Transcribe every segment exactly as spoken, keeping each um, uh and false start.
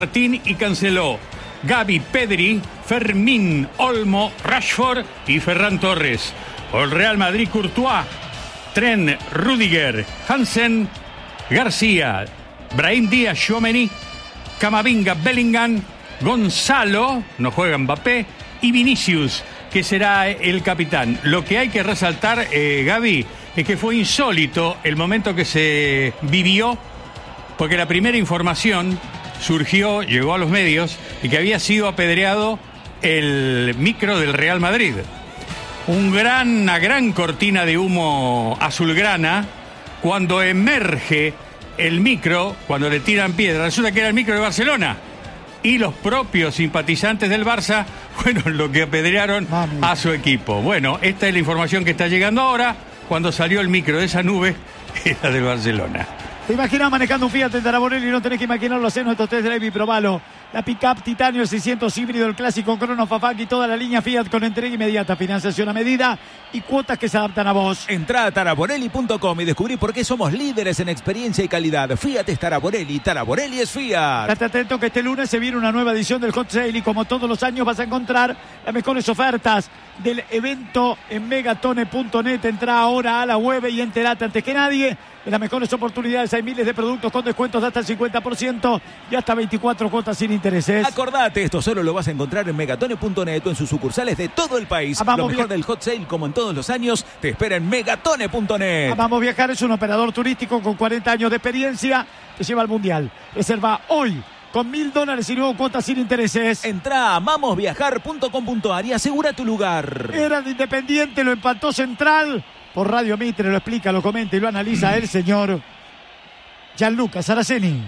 Martín y canceló Gavi, Pedri, Fermín, Olmo, Rashford y Ferran Torres. Por el Real Madrid, Courtois, Trent, Rudiger, Hansen, García, Brahim Díaz, Tchouaméni, Camavinga, Bellingham, Gonzalo, no juega Mbappé, y Vinicius, que será el capitán. Lo que hay que resaltar, eh, Gaby, es que fue insólito el momento que se vivió, porque la primera información surgió, llegó a los medios, y que había sido apedreado el micro del Real Madrid. Un gran, una gran cortina de humo azulgrana, cuando emerge el micro, cuando le tiran piedra, resulta que era el micro de Barcelona. Y los propios simpatizantes del Barça fueron los que apedrearon Mami. a su equipo. Bueno, esta es la información que está llegando ahora. Cuando salió el micro de esa nube, era del Barcelona. ¿Te imaginas manejando un Fiat en Taraborelli? No tenés que imaginarlo, hacer nuestros test drive y probalo. La pick-up Titanio, el seiscientos híbrido, el clásico Crono, Fafaq y toda la línea Fiat con entrega inmediata, financiación a medida y cuotas que se adaptan a vos. Entrá a taraborelli punto com y descubrí por qué somos líderes en experiencia y calidad. Fiat es Taraborelli, Taraborelli es Fiat. Estate atento que este lunes se viene una nueva edición del Hot Sale y como todos los años vas a encontrar las mejores ofertas del evento en megatone punto net. Entrá ahora a la web y enterate antes que nadie de las mejores oportunidades. Hay miles de productos con descuentos de hasta el cincuenta por ciento y hasta veinticuatro cuotas sin intereses. Acordate, esto solo lo vas a encontrar en megatone punto net o en sus sucursales de todo el país. Ah, lo mejor del Hot Sale, como en todos los años, te espera en megatone punto net. Vamos Viajar es un operador turístico con cuarenta años de experiencia que lleva al Mundial. Reserva hoy con mil dólares y luego cuotas sin intereses. Entrá a vamos viajar punto com punto a r y asegura tu lugar. Era de Independiente, lo empató Central. Por Radio Mitre lo explica, lo comenta y lo analiza el señor Gianluca Saraceni.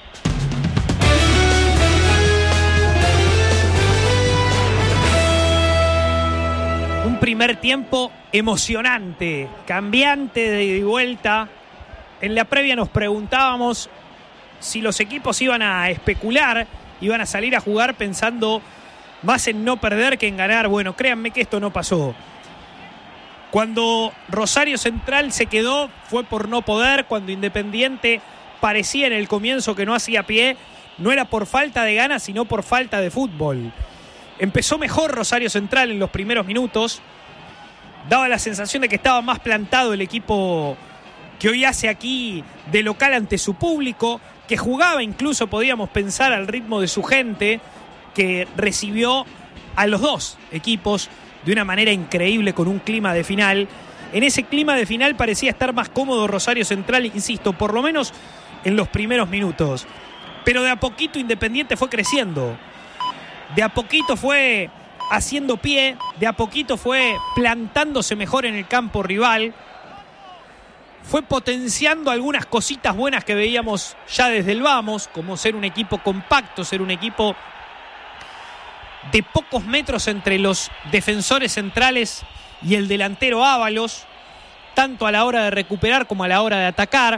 Un primer tiempo emocionante, cambiante de ida y vuelta. En la previa nos preguntábamos si los equipos iban a especular, iban a salir a jugar pensando más en no perder que en ganar. Bueno, créanme que esto no pasó. Cuando Rosario Central se quedó fue por no poder. Cuando Independiente parecía en el comienzo que no hacía pie, no era por falta de ganas, sino por falta de fútbol. Empezó mejor Rosario Central en los primeros minutos. Daba la sensación de que estaba más plantado el equipo que hoy hace aquí de local ante su público, que jugaba incluso, podíamos pensar, al ritmo de su gente, que recibió a los dos equipos de una manera increíble con un clima de final. En ese clima de final parecía estar más cómodo Rosario Central, insisto, por lo menos en los primeros minutos. Pero de a poquito Independiente fue creciendo. De a poquito fue haciendo pie, de a poquito fue plantándose mejor en el campo rival. Fue potenciando algunas cositas buenas que veíamos ya desde el vamos, como ser un equipo compacto, ser un equipo de pocos metros entre los defensores centrales y el delantero Ábalos, tanto a la hora de recuperar como a la hora de atacar.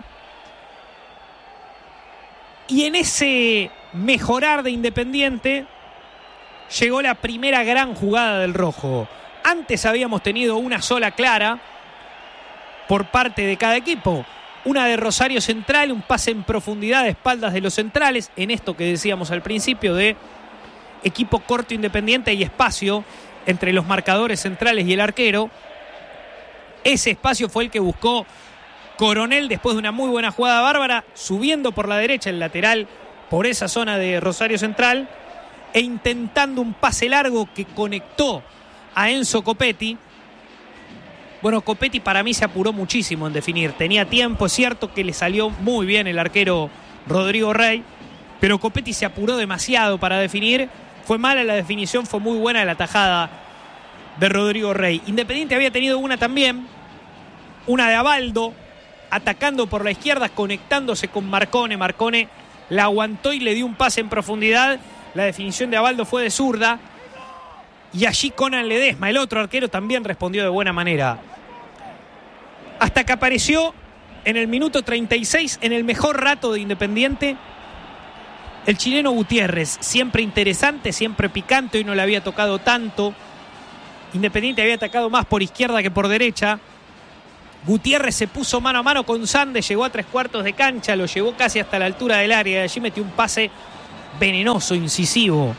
Y en ese mejorar de Independiente llegó la primera gran jugada del rojo. Antes habíamos tenido una sola clara por parte de cada equipo. Una de Rosario Central, un pase en profundidad de espaldas de los centrales, en esto que decíamos al principio de equipo corto Independiente y espacio entre los marcadores centrales y el arquero. Ese espacio fue el que buscó Coronel después de una muy buena jugada bárbara, subiendo por la derecha el lateral por esa zona de Rosario Central e intentando un pase largo que conectó a Enzo Copetti. Bueno, Copetti para mí se apuró muchísimo en definir. Tenía tiempo, es cierto que le salió muy bien el arquero Rodrigo Rey, pero Copetti se apuró demasiado para definir. Fue mala la definición, fue muy buena la tajada de Rodrigo Rey. Independiente había tenido una también, una de Abaldo, atacando por la izquierda, conectándose con Marcone. Marcone la aguantó y le dio un pase en profundidad. La definición de Abaldo fue de zurda. Y allí Conan Ledesma, el otro arquero, también respondió de buena manera. Hasta que apareció en el minuto treinta y seis, en el mejor rato de Independiente, el chileno Gutiérrez, siempre interesante, siempre picante, hoy no le había tocado tanto. Independiente había atacado más por izquierda que por derecha. Gutiérrez se puso mano a mano con Sande, llegó a tres cuartos de cancha, lo llevó casi hasta la altura del área y allí metió un pase venenoso, incisivo.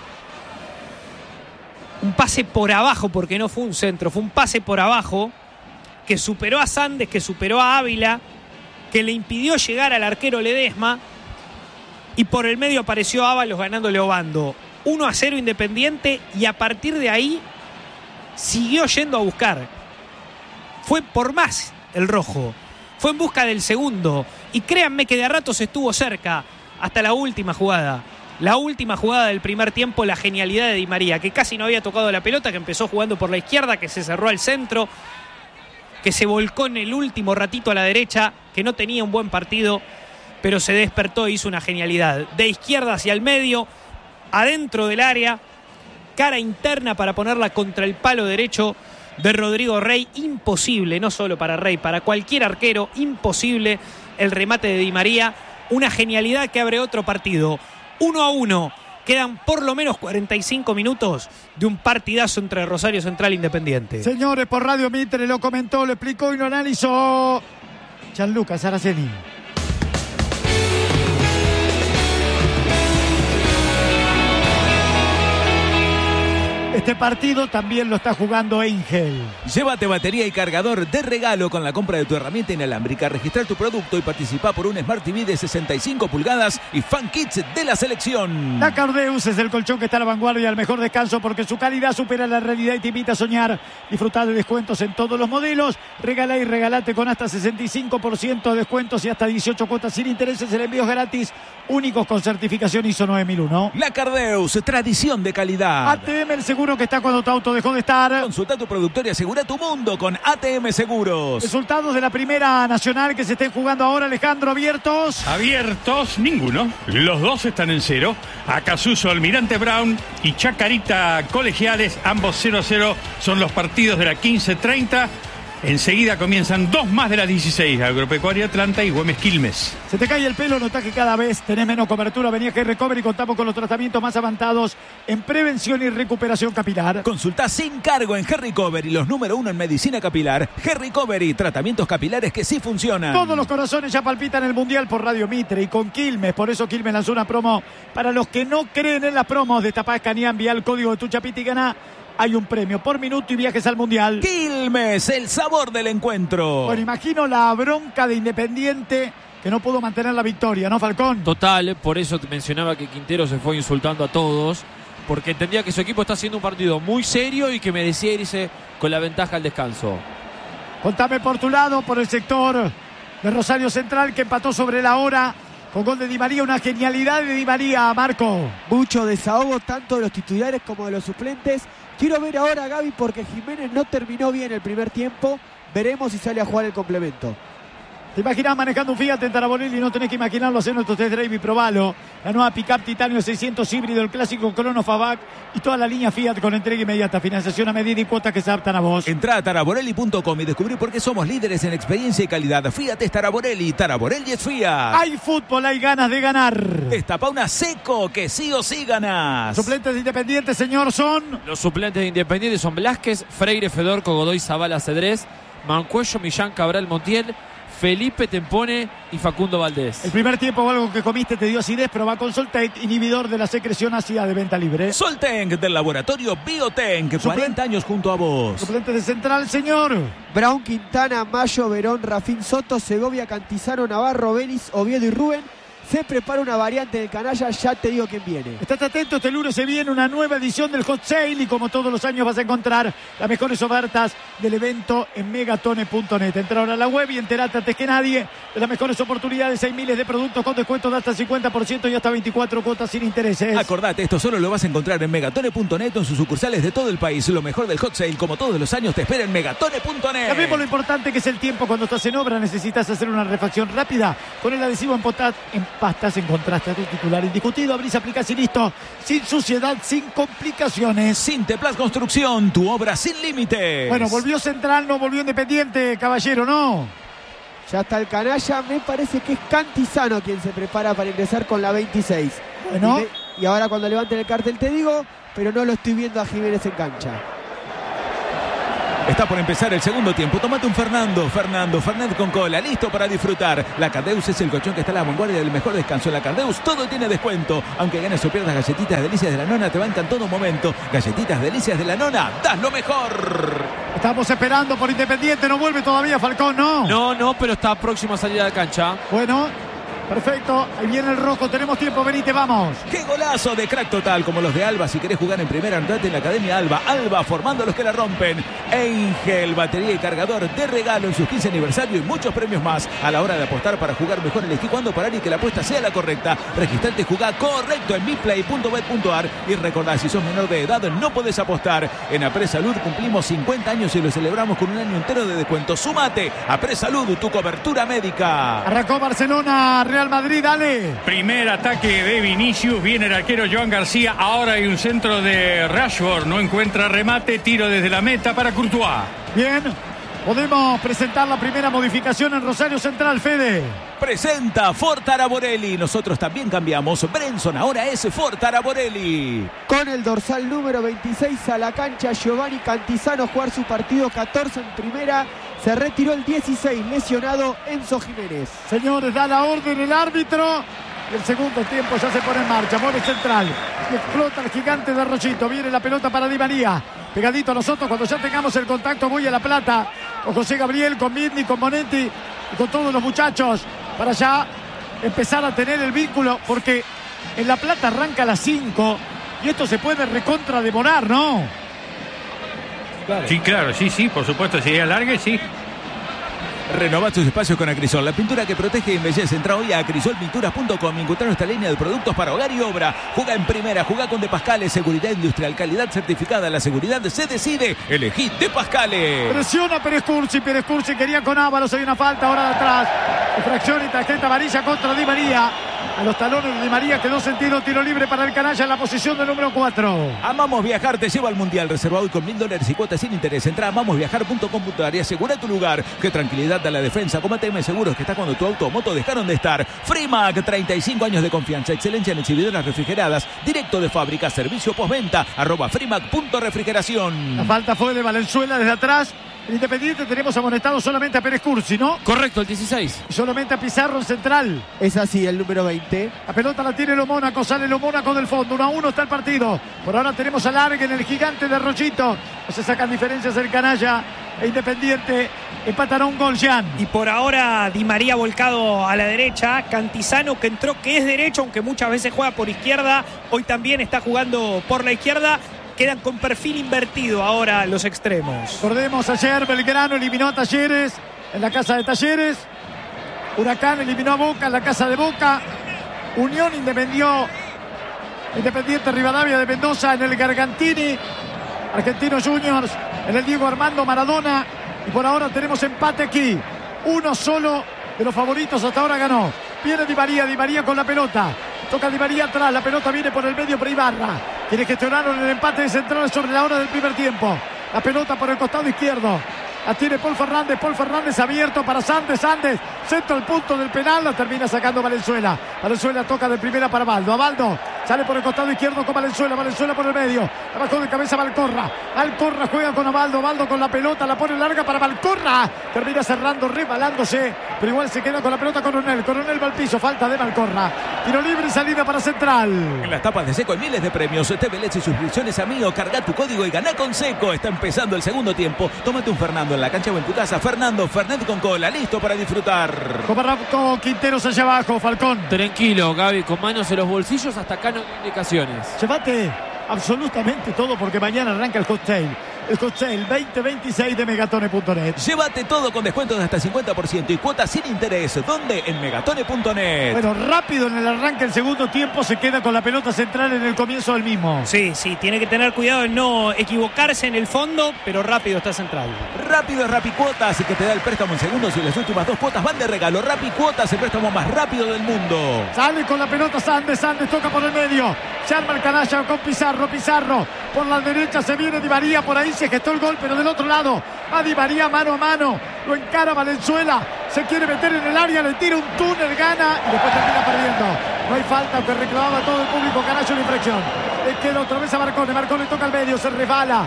Un pase por abajo, porque no fue un centro, fue un pase por abajo que superó a Sandes, que superó a Ávila, que le impidió llegar al arquero Ledesma, y por el medio apareció Ábalos ganándole a Obando. uno a cero Independiente, y a partir de ahí siguió yendo a buscar. Fue por más el rojo, fue en busca del segundo, y créanme que de a ratos estuvo cerca hasta la última jugada. La última jugada del primer tiempo, la genialidad de Di María, que casi no había tocado la pelota, que empezó jugando por la izquierda, que se cerró al centro, que se volcó en el último ratito a la derecha, que no tenía un buen partido, pero se despertó e hizo una genialidad. De izquierda hacia el medio, adentro del área, cara interna para ponerla contra el palo derecho de Rodrigo Rey. Imposible, no solo para Rey, para cualquier arquero, imposible el remate de Di María. Una genialidad que abre otro partido. uno a uno. Quedan por lo menos cuarenta y cinco minutos de un partidazo entre Rosario Central e Independiente. Señores, por Radio Mitre lo comentó, lo explicó y lo analizó Gianluca Saraceni. Este partido también lo está jugando Angel. Llévate batería y cargador de regalo con la compra de tu herramienta inalámbrica. Registrar tu producto y participa por un Smart T V de sesenta y cinco pulgadas y Fan Kits de la selección. La Cardeus es el colchón que está a la vanguardia, al mejor descanso, porque su calidad supera la realidad y te invita a soñar. Disfrutar de descuentos en todos los modelos. Regala y regalate con hasta sesenta y cinco por ciento de descuentos y hasta dieciocho cuotas sin intereses en envíos gratis, únicos con certificación I S O nueve mil uno. La Cardeus, tradición de calidad. A T M, el seguro que está cuando tu auto dejó de estar. Consulta tu productor y asegura tu mundo con A T M Seguros. Resultados de la Primera Nacional que se estén jugando ahora, Alejandro. Abiertos. Abiertos, ninguno. Los dos están en cero. Acasuso, Almirante Brown y Chacarita Colegiales, ambos cero a cero. Son los partidos de la quince treinta. Enseguida comienzan dos más de las dieciséis, Agropecuaria Atlanta y Güemes Quilmes. Se te cae el pelo, notás que cada vez tenés menos cobertura. Venía Hair Recovery y contamos con los tratamientos más avanzados en prevención y recuperación capilar. Consulta sin cargo en Hair Recovery, los número uno en medicina capilar. Hair Recovery, tratamientos capilares que sí funcionan. Todos los corazones ya palpitan el Mundial por Radio Mitre y con Quilmes. Por eso Quilmes lanzó una promo para los que no creen en las promos. Destapá, escanea, envía el código de tu chapita y ganá. Hay un premio por minuto y viajes al Mundial. Quilmes, el sabor del encuentro. Bueno, imagino la bronca de Independiente que no pudo mantener la victoria, ¿no, Falcón? Total, por eso te mencionaba que Quintero se fue insultando a todos, porque entendía que su equipo está haciendo un partido muy serio y que merecía irse con la ventaja al descanso. Contame por tu lado, por el sector de Rosario Central, que empató sobre la hora con gol de Di María, una genialidad de Di María, Marco. Mucho desahogo tanto de los titulares como de los suplentes. Quiero ver ahora a Gaby porque Jiménez no terminó bien el primer tiempo. Veremos si sale a jugar el complemento. ¿Te imaginas manejando un Fiat en Taraborelli? No tenés que imaginarlo, hacer nuestro test drive y probalo. La nueva Pickup Titanio seiscientos híbrido, el clásico Crono Fabak y toda la línea Fiat con entrega inmediata, financiación a medida y cuotas que se adaptan a vos. Entrá a taraborelli punto com y descubrí por qué somos líderes en experiencia y calidad. Fiat es Taraborelli, Taraborelli es Fiat. Hay fútbol, hay ganas de ganar. Destapa una Seco, que sí o sí ganás. Suplentes de Independiente, señor, son... Los suplentes de Independiente son Velázquez, Freire, Fedorco, Godoy, Zabala, Cedrés, Mancuello, Millán, Cabral, Montiel, Felipe Tempone y Facundo Valdés. El primer tiempo o algo que comiste te dio acidez, pero va con Soltec, inhibidor de la secreción ácida de venta libre. Soltec del laboratorio Biotenc, cuarenta años junto a vos. Suplente de Central, señor. Brown, Quintana, Mayo, Verón, Rafín Soto, Segovia, Cantizano, Navarro, Vélez, Oviedo y Rubén. Se prepara una variante del canalla, ya te digo quién viene. Estás atento, este lunes se viene una nueva edición del Hot Sale y como todos los años vas a encontrar las mejores ofertas del evento en megatone punto net. Entra ahora a la web y enterate antes que nadie de las mejores oportunidades. Hay miles de productos con descuentos de hasta cincuenta por ciento y hasta veinticuatro cuotas sin intereses. Acordate, esto solo lo vas a encontrar en megatone punto net o en sus sucursales de todo el país. Lo mejor del Hot Sale, como todos los años, te espera en megatone punto net. Sabemos lo importante que es el tiempo cuando estás en obra. Necesitas hacer una refacción rápida. Con el adhesivo en, potat, en pastas encontraste a tu titular indiscutido. Abrís, aplicás y listo. Sin suciedad, sin complicaciones. Sinteplas Construcción, tu obra sin límites. Bueno, volvió Central, no volvió Independiente, caballero, ¿no? Ya está el canalla. Me parece que es Cantizano quien se prepara para ingresar con la veintiséis. Bueno. Y, me, y ahora cuando levanten el cartel te digo, pero no lo estoy viendo a Jiménez en cancha. Está por empezar el segundo tiempo. Tómate un Fernando. Fernando, Fernet con cola. Listo para disfrutar. La Cardeus es el colchón que está a la vanguardia del mejor descanso. La Cardeus todo tiene descuento. Aunque ganes o pierdas, galletitas delicias de la nona te bancan todo momento. Galletitas delicias de la nona. Das lo mejor. Estamos esperando por Independiente. No vuelve todavía Falcón, ¿no? No, no, pero está próximo a salir a la cancha. Bueno, perfecto. Ahí viene el rojo. Tenemos tiempo. Venite, vamos. ¡Qué golazo de crack total! Como los de Alba. Si querés jugar en primera, andate en la Academia Alba. Alba, formando a los que la rompen. Angel, batería y cargador de regalo en sus quince aniversario y muchos premios más. A la hora de apostar para jugar mejor, elegí cuándo parar y que la apuesta sea la correcta. Registrate y jugá correcto en biplay punto bet punto ar. Y recordá, si sos menor de edad, no podés apostar. En Apresalud cumplimos cincuenta años y lo celebramos con un año entero de descuento. ¡Súmate! Apresalud, tu cobertura médica. Arrancó Barcelona, Real Madrid, dale. Primer ataque de Vinicius, viene el arquero Joan García, ahora hay un centro de Rashford, no encuentra remate, tiro desde la meta para Courtois. Bien, podemos presentar la primera modificación en Rosario Central, Fede. Presenta Ford Araborelli. Nosotros también cambiamos. Brenson ahora es Ford Araborelli. Con el dorsal número veintiséis a la cancha, Giovanni Cantizano a jugar su partido catorce en primera. Se retiró el dieciséis, lesionado Enzo Jiménez. Señores, da la orden el árbitro. El segundo tiempo ya se pone en marcha. Mueve Central. Y explota el gigante de Rochito. Viene la pelota para Di María. Pegadito a nosotros. Cuando ya tengamos el contacto, voy a La Plata. Con José Gabriel, con Midney, con Monetti y con todos los muchachos. Para ya empezar a tener el vínculo. Porque en La Plata arranca a las cinco. Y esto se puede recontra demorar, ¿no? Claro. Sí, claro, sí, sí, por supuesto. Si alargue, sí. Renová tus espacios con Acrisol, la pintura que protege y embellece. Entra hoy a acrisol pinturas punto com y encontrar nuestra línea de productos para hogar y obra. Juega en primera, juega con De Pascale, seguridad industrial, calidad certificada. La seguridad se decide. Elegí De Pascale. Presiona Pérez Cursi, Pérez Cursi quería con Ábalos, hay una falta ahora de atrás. Infracción y tarjeta amarilla contra Di María. A los talones de Di María quedó sentido tiro libre para el canalla en la posición del número cuatro. Amamos Viajar te lleva al Mundial. Reserva hoy con mil dólares y cuotas sin interés. Entra a amamos viajar punto com punto ar y asegura tu lugar. Qué tranquilidad da la defensa. Como T M Seguros, que está cuando tu auto o moto dejaron de estar. Frimac, treinta y cinco años de confianza. Excelencia en exhibidoras refrigeradas. Directo de fábrica. Servicio postventa. Arroba Frimac punto refrigeración. La falta fue de Valenzuela desde atrás. En Independiente tenemos amonestado solamente a Pérez Cursi, ¿no? Correcto, el dieciséis. Y solamente a Pizarro en central. Es así, el número veinte. La pelota la tiene lo Mónaco, sale lo Mónaco del fondo. uno a uno está el partido. Por ahora tenemos alargue en el gigante de Rochito. No se sacan diferencias el canalla. E Independiente empatará un gol, Jean. Y por ahora Di María volcado a la derecha. Cantizano, que entró, que es derecho, aunque muchas veces juega por izquierda. Hoy también está jugando por la izquierda. Quedan con perfil invertido ahora los extremos. Recordemos, ayer Belgrano eliminó a Talleres en la casa de Talleres. Huracán eliminó a Boca en la casa de Boca. Unión Independió Independiente Rivadavia de Mendoza en el Gargantini. Argentinos Juniors en el Diego Armando Maradona. Y por ahora tenemos empate aquí. Uno solo de los favoritos hasta ahora ganó. Viene Di María, Di María con la pelota. Toca Di María atrás, la pelota viene por el medio para Ibarra. Quiere gestionar el empate de Central sobre la hora del primer tiempo. La pelota por el costado izquierdo. La tiene Paul Fernández, Paul Fernández abierto para Sandes, Sandes, centro al punto del penal, la termina sacando Valenzuela. Valenzuela toca de primera para Baldo, Abaldo sale por el costado izquierdo con Valenzuela, Valenzuela por el medio, abajo de cabeza Valcorra, Valcorra juega con Abaldo, Abaldo con la pelota, la pone larga para Valcorra, termina cerrando, rebalándose, pero igual se queda con la pelota Coronel, Coronel va al piso, falta de Valcorra, tiro libre y salida para Central. En las tapas de Seco hay miles de premios, T V L y suscripciones a Mío, carga tu código y ganá con Seco. Está empezando el segundo tiempo, tómate un Fernando en la cancha o en tu casa. Fernando Fernet con cola, listo para disfrutar. Como Rafa Quinteros allá abajo, Falcón. Tranquilo, Gaby, con manos en los bolsillos, hasta acá no hay indicaciones. Llévate absolutamente todo porque mañana arranca el cocktail. El cocktail veinte veintiséis de megatone punto net. Llévate todo con descuentos de hasta cincuenta por ciento y cuotas sin interés. ¿Dónde? En megatone punto net. Bueno, rápido en el arranque del segundo tiempo, se queda con la pelota central en el comienzo del mismo. Sí, sí, tiene que tener cuidado de no equivocarse en el fondo, pero rápido está Central. Rápido es Rapicuotas, que te da el préstamo en segundos y las últimas dos cuotas van de regalo. Rapicuotas, el préstamo más rápido del mundo. Sale con la pelota Sandes, Sandes toca por el medio. Se arma el canalla con Pizarro, Pizarro. Por la derecha se viene Di María, por ahí se gestó el gol, pero del otro lado va Di María mano a mano. Lo encara Valenzuela, se quiere meter en el área, le tira un túnel, gana y después termina perdiendo. No hay falta, aunque reclamaba todo el público, canalla una infracción. Le queda otra vez a Marcone, Marcone toca al medio, se resbala.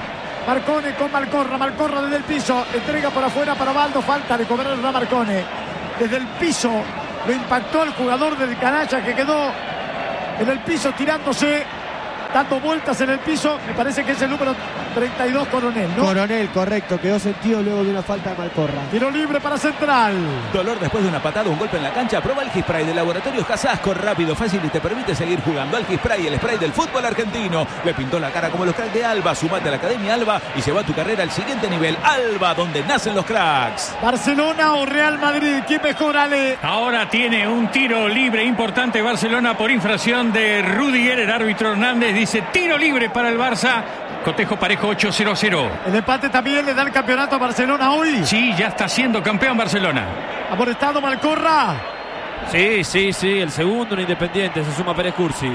Marcone con Malcorra. Malcorra desde el piso. Entrega por afuera para Baldo. Falta de cobrar a Marcone. Desde el piso lo impactó el jugador del Canalla, que quedó en el piso tirándose, dando vueltas en el piso. Me parece que es el número treinta y dos, Coronel, ¿no? Coronel, correcto. Quedó sentido luego de una falta de Malcorra. Tiro libre para Central. Dolor después de una patada, un golpe en la cancha. Prueba el Algispray de Laboratorios Casasco. Rápido, fácil y te permite seguir jugando. Algispray, el spray del fútbol argentino. Le pintó la cara como los cracks de Alba. Sumate a la Academia Alba y lleva tu carrera al siguiente nivel. Alba, donde nacen los cracks. Barcelona o Real Madrid, ¿quién mejor, Ale? Ahora tiene un tiro libre importante Barcelona por infracción de Rudiger. El árbitro Hernández dice tiro libre para el Barça. Cotejo parejo ocho cero cero. El empate también le da el campeonato a Barcelona hoy. Sí, ya está siendo campeón Barcelona. Amonestado Malcorra. Sí, sí, sí, el segundo en Independiente, se suma Pérez Cursi.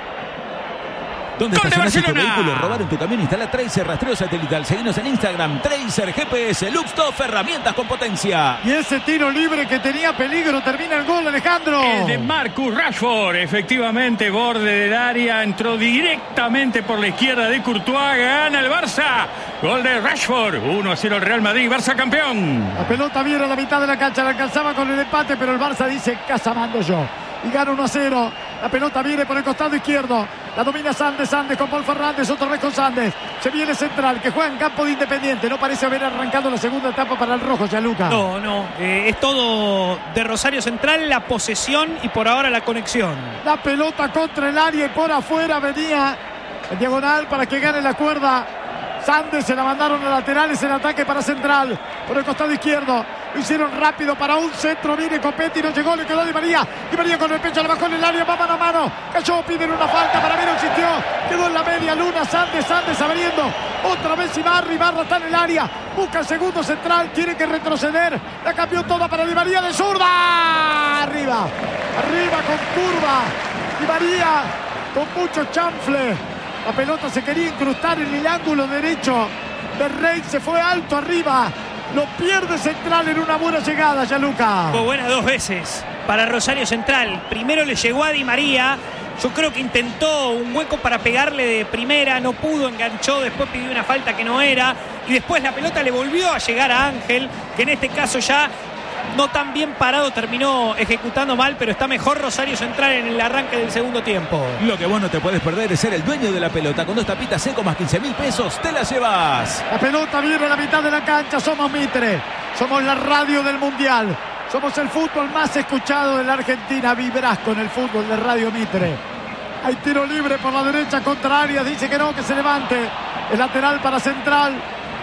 ¿Dónde ¡Gol de estacionaste tu Barcelona! vehículo? ¿Robaron tu camión? Instala Tracer rastreo satelital. Seguinos en Instagram. Tracer G P S. Luxtoff, herramientas con potencia. Y ese tiro libre que tenía peligro, termina el gol, Alejandro. Es de Marcus Rashford, efectivamente, borde del área, entró directamente por la izquierda de Courtois, gana el Barça, gol de Rashford, uno a cero el Real Madrid, Barça campeón. La pelota viene a la mitad de la cancha, la alcanzaba con el empate, pero el Barça dice, casa mando yo. Y gana uno a cero. La pelota viene por el costado izquierdo. La domina Sandes, Sandes con Paul Fernández, otra vez con Sandes. Se viene Central, que juega en campo de Independiente. No parece haber arrancado la segunda etapa para el rojo, Gianluca. No, no. Eh, es todo de Rosario Central, la posesión y por ahora la conexión. La pelota contra el área y por afuera venía en diagonal para que gane la cuerda. Sandes, se la mandaron a laterales en ataque para Central. Por el costado izquierdo. Lo hicieron rápido para un centro. Viene Copetti, no llegó, le quedó Di María. Di María con el pecho, la bajó en el área, va mano a mano. Cayó, piden una falta, para mí no existió. Quedó en la media luna, Sandes, Sandes abriendo. Otra vez Ibarra, Ibarra está en el área. Busca el segundo Central, tiene que retroceder. La cambió toda para Di María de zurda. Arriba, arriba con curva. Di María con mucho chanfle. La pelota se quería incrustar en el ángulo derecho de Rey, se fue alto arriba. Lo pierde Central en una buena llegada, Gianluca. Fue buena dos veces para Rosario Central. Primero le llegó a Di María. Yo creo que intentó un hueco para pegarle de primera, no pudo, enganchó, después pidió una falta que no era. Y después la pelota le volvió a llegar a Ángel, que en este caso ya no tan bien parado, terminó ejecutando mal, pero está mejor Rosario Central en el arranque del segundo tiempo. Lo que vos no te puedes perder es ser el dueño de la pelota. Con dos tapitas seco más quince mil pesos, te la llevas. La pelota viene a la mitad de la cancha, somos Mitre, somos la radio del Mundial, somos el fútbol más escuchado de la Argentina. Vibrás con el fútbol de Radio Mitre. Hay tiro libre por la derecha contra Arias, dice que no, que se levante. El lateral para Central.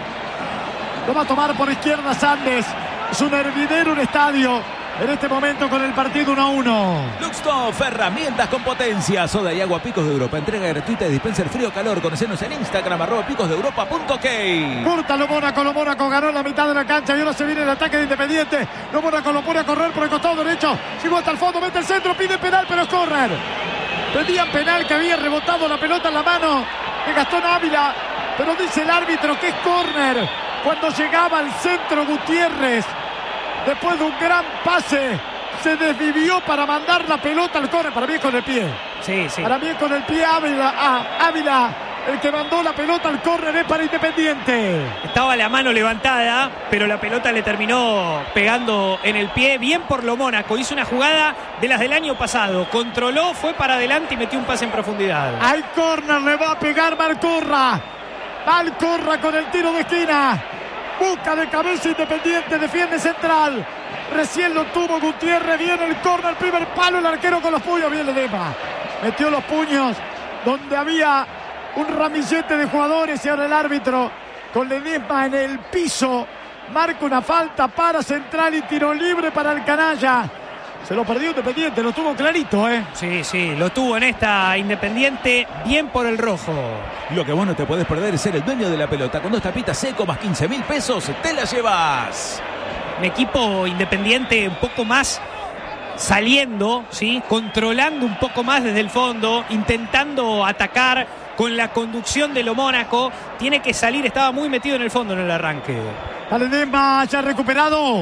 Lo va a tomar por izquierda Sandes. Es un hervidero, un estadio en este momento con el partido uno a uno. Luxtoff, herramientas con potencia. Soda y agua Picos de Europa. Entrega gratuita de dispenser frío-calor. Conocenos en Instagram, arroba picosdeeuropa.ok. Corta lo Mónaco, lo Mónaco ganó en la mitad de la cancha y ahora se viene el ataque de Independiente. Lo Mónaco lo pone a correr por el costado derecho. Llegó hasta el fondo, mete el centro, pide penal, pero es córner. Pedían penal, que había rebotado la pelota en la mano de Gastón Ávila, pero dice el árbitro que es córner. Cuando llegaba al centro Gutiérrez, después de un gran pase, se desvivió para mandar la pelota al córner. Para mí es con el pie. Sí, sí. Para mí es con el pie Ávila. Ah, Ávila, el que mandó la pelota al córner, es para Independiente. Estaba la mano levantada, pero la pelota le terminó pegando en el pie. Bien por lo Mónaco. Hizo una jugada de las del año pasado. Controló, fue para adelante y metió un pase en profundidad. Al córner le va a pegar Malcorra. Malcorra con el tiro de esquina. Busca de cabeza Independiente, defiende Central. Recién lo tuvo Gutiérrez, viene el córner, primer palo, el arquero con los puños, viene Ledesma. Metió los puños donde había un ramillete de jugadores y ahora el árbitro con Ledesma en el piso marca una falta para Central y tiro libre para el canalla. Se lo perdió Independiente, lo tuvo clarito, ¿eh? Sí, sí, lo tuvo en esta Independiente, bien por el rojo. Lo que vos no te podés perder es ser el dueño de la pelota. Con dos tapitas seco más quince mil pesos, te la llevas. Un equipo Independiente un poco más saliendo, ¿sí? Controlando un poco más desde el fondo, intentando atacar con la conducción de lo Mónaco. Tiene que salir, estaba muy metido en el fondo en el arranque. Ledesma ya recuperado.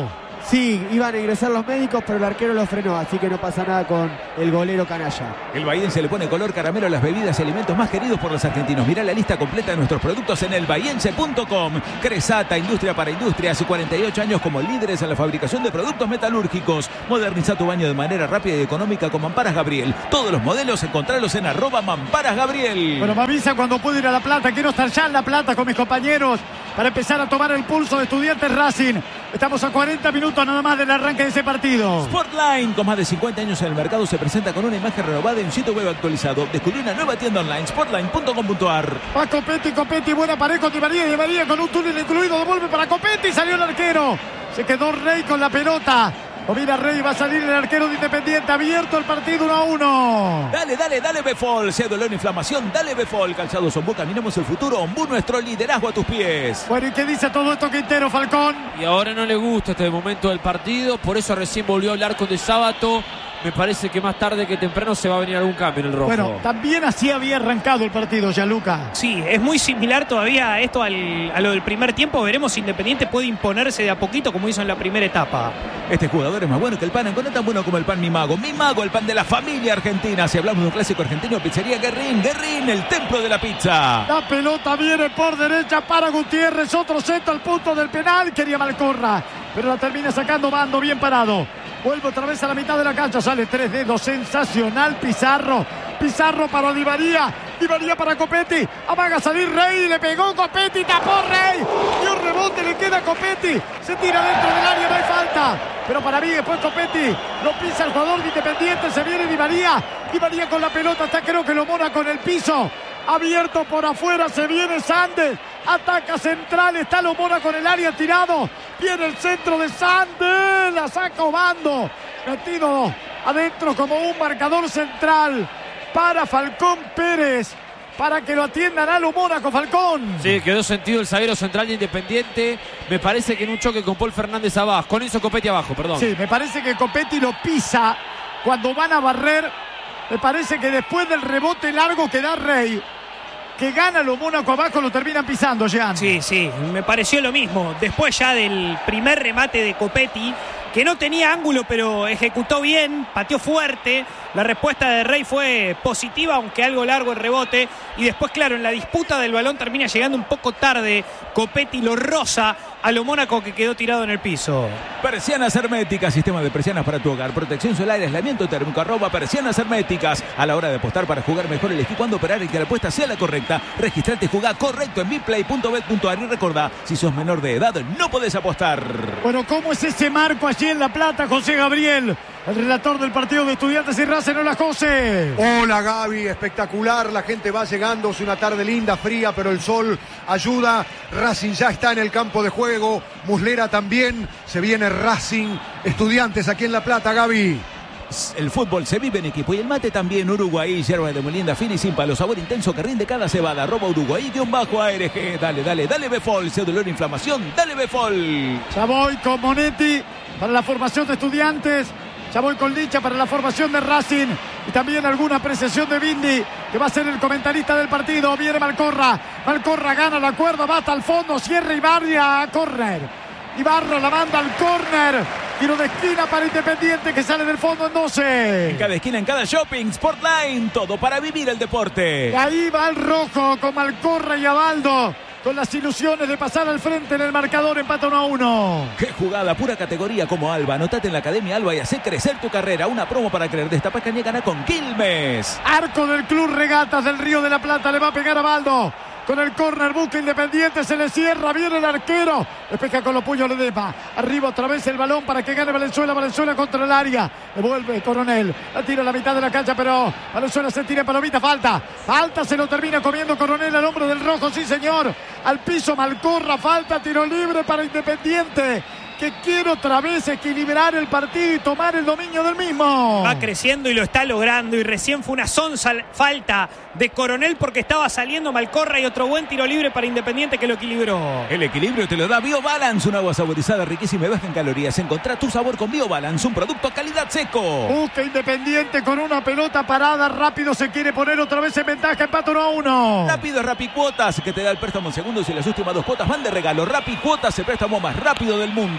Sí, iban a ingresar los médicos, pero el arquero lo frenó, así que no pasa nada con el golero canalla. El bahiense le pone color caramelo a las bebidas y alimentos más queridos por los argentinos. Mirá la lista completa de nuestros productos en el bahiense punto com. Cresata, industria para industrias, cuarenta y ocho años como líderes en la fabricación de productos metalúrgicos. Moderniza tu baño de manera rápida y económica con Mamparas Gabriel. Todos los modelos encontralos en arroba Mamparas Gabriel. Bueno, me avisa cuando puedo ir a La Plata. Quiero estar ya en La Plata con mis compañeros para empezar a tomar el pulso de Estudiantes Racing. Estamos a cuarenta minutos nada más del arranque de ese partido. Sportline, con más de cincuenta años en el mercado, se presenta con una imagen renovada y un sitio web actualizado. Descubrí una nueva tienda online, sportline punto com punto a r. Va Copetti, Copetti, buena pared con Di María, Di María con un túnel incluido, devuelve para Copetti, salió el arquero. Se quedó Rey con la pelota. O mira Rey, va a salir el arquero de Independiente, abierto el partido uno a uno. Dale, dale, dale Befol, sea dolor, inflamación, dale Befol. Calzados Ombú, caminamos el futuro, Ombú, nuestro liderazgo a tus pies. Bueno, ¿y qué dice todo esto Quintero, Falcón? Y ahora no le gusta este momento del partido, por eso recién volvió a hablar con De Sábato. Me parece que más tarde que temprano se va a venir algún cambio en el rojo. Bueno, también así había arrancado el partido, Gianluca. Sí, es muy similar todavía a esto al, a lo del primer tiempo. Veremos si Independiente puede imponerse de a poquito como hizo en la primera etapa. Este jugador es más bueno que el pan, aunque no tan bueno como el pan Mi Mago. Mi Mago, el pan de la familia argentina. Si hablamos de un clásico argentino, pizzería Guerrín. Guerrín, el templo de la pizza. La pelota viene por derecha para Gutiérrez. Otro centro al punto del penal. Quería Malcorra, pero la termina sacando Bando, bien parado. Vuelve otra vez a la mitad de la cancha. Sale tres dedos. Sensacional Pizarro. Pizarro para Di María. Di María para Copetti. Amaga salir Rey. Le pegó Copetti. Tapó Rey. Y un rebote le queda a Copetti. Se tira dentro del área. No hay falta. Pero para mí después Copetti lo pisa el jugador de Independiente. Se viene Di María. Di María con la pelota. Hasta creo que lo mona con el piso. Abierto por afuera. Se viene Sandes. Ataca Central. Está Lomona con el área tirado. Viene el centro de Sandes. La saca Obando. Metido adentro como un marcador central para Falcón Pérez. Para que lo atiendan a Lomona con Falcón. Sí, quedó sentido el zaguero central de Independiente. Me parece que en un choque con Paul Fernández abajo. Con eso Copetti abajo, perdón. Sí, me parece que Copetti lo pisa cuando van a barrer. Me parece que después del rebote largo que da Rey, que gana lo Mónaco abajo, lo terminan pisando, Jean. Sí, sí, me pareció lo mismo. Después ya del primer remate de Copetti, que no tenía ángulo, pero ejecutó bien, pateó fuerte. La respuesta de Rey fue positiva, aunque algo largo el rebote. Y después, claro, en la disputa del balón termina llegando un poco tarde. Copetti lo roza a lo Mónaco, que quedó tirado en el piso. Persianas Herméticas, sistema de persianas para tu hogar, protección solar, aislamiento térmico, arroba Persianas Herméticas. A la hora de apostar para jugar mejor, elegí cuándo operar y que la apuesta sea la correcta. Registrate y jugá correcto en biplay punto bet punto a r y recordá, si sos menor de edad no podés apostar. Bueno, ¿cómo es ese marco allí en La Plata, José Gabriel? El relator del partido de Estudiantes y Racing. Hola, José. Hola, Gaby, espectacular, la gente va llegando, es una tarde linda, fría, pero el sol ayuda. Racing ya está en el campo de juego, Muslera también, se viene Racing, Estudiantes aquí en La Plata, Gaby. El fútbol se vive en equipo y el mate también. Uruguay, yerba de molienda fina y sin palo, sabor intenso que rinde cada cebada. Arroba Uruguay, guión bajo A R G. Dale, dale, dale Befol, sea dolor, inflamación, dale Befol. Ya voy con Monetti para la formación de Estudiantes. Ya voy con Licha para la formación de Racing. Y también alguna apreciación de Bindi, que va a ser el comentarista del partido. Viene Malcorra. Malcorra gana la cuerda, va hasta el fondo. Cierra Ibarra a córner. Ibarra la manda al córner. Tiro de esquina para Independiente, que sale del fondo en doce. En cada esquina, en cada shopping, Sportline. Todo para vivir el deporte. Y ahí va el rojo con Malcorra y Abaldo, con las ilusiones de pasar al frente en el marcador. Empata uno a uno. Qué jugada, pura categoría como Alba. Anotate en la Academia Alba y hace crecer tu carrera. Una promo para creer. Destapa caña, gana con Quilmes. Arco del Club Regatas del Río de la Plata. Le va a pegar a Baldo. Con el córner busca Independiente, se le cierra, viene el arquero, despeja con los puños Ledesma, arriba otra vez el balón para que gane Valenzuela, Valenzuela contra el área, devuelve Coronel, la tira a la mitad de la cancha, pero Valenzuela se tira en palomita, falta, falta, se lo termina comiendo Coronel al hombro del rojo, sí señor, al piso Malcorra, falta, tiro libre para Independiente, que quiere otra vez equilibrar el partido y tomar el dominio del mismo. Va creciendo y lo está logrando, y recién fue una sonsa falta de Coronel porque estaba saliendo Malcorra, y otro buen tiro libre para Independiente que lo equilibró. El equilibrio te lo da BioBalance, un agua saborizada riquísima y baja en calorías. Encontrá tu sabor con BioBalance, un producto calidad seco. Busca Independiente con una pelota parada, rápido se quiere poner otra vez en ventaja, empate uno a uno. Rápido Rapicuotas, que te da el préstamo en segundos y las últimas dos cuotas van de regalo. Rapicuotas, el préstamo más rápido del mundo.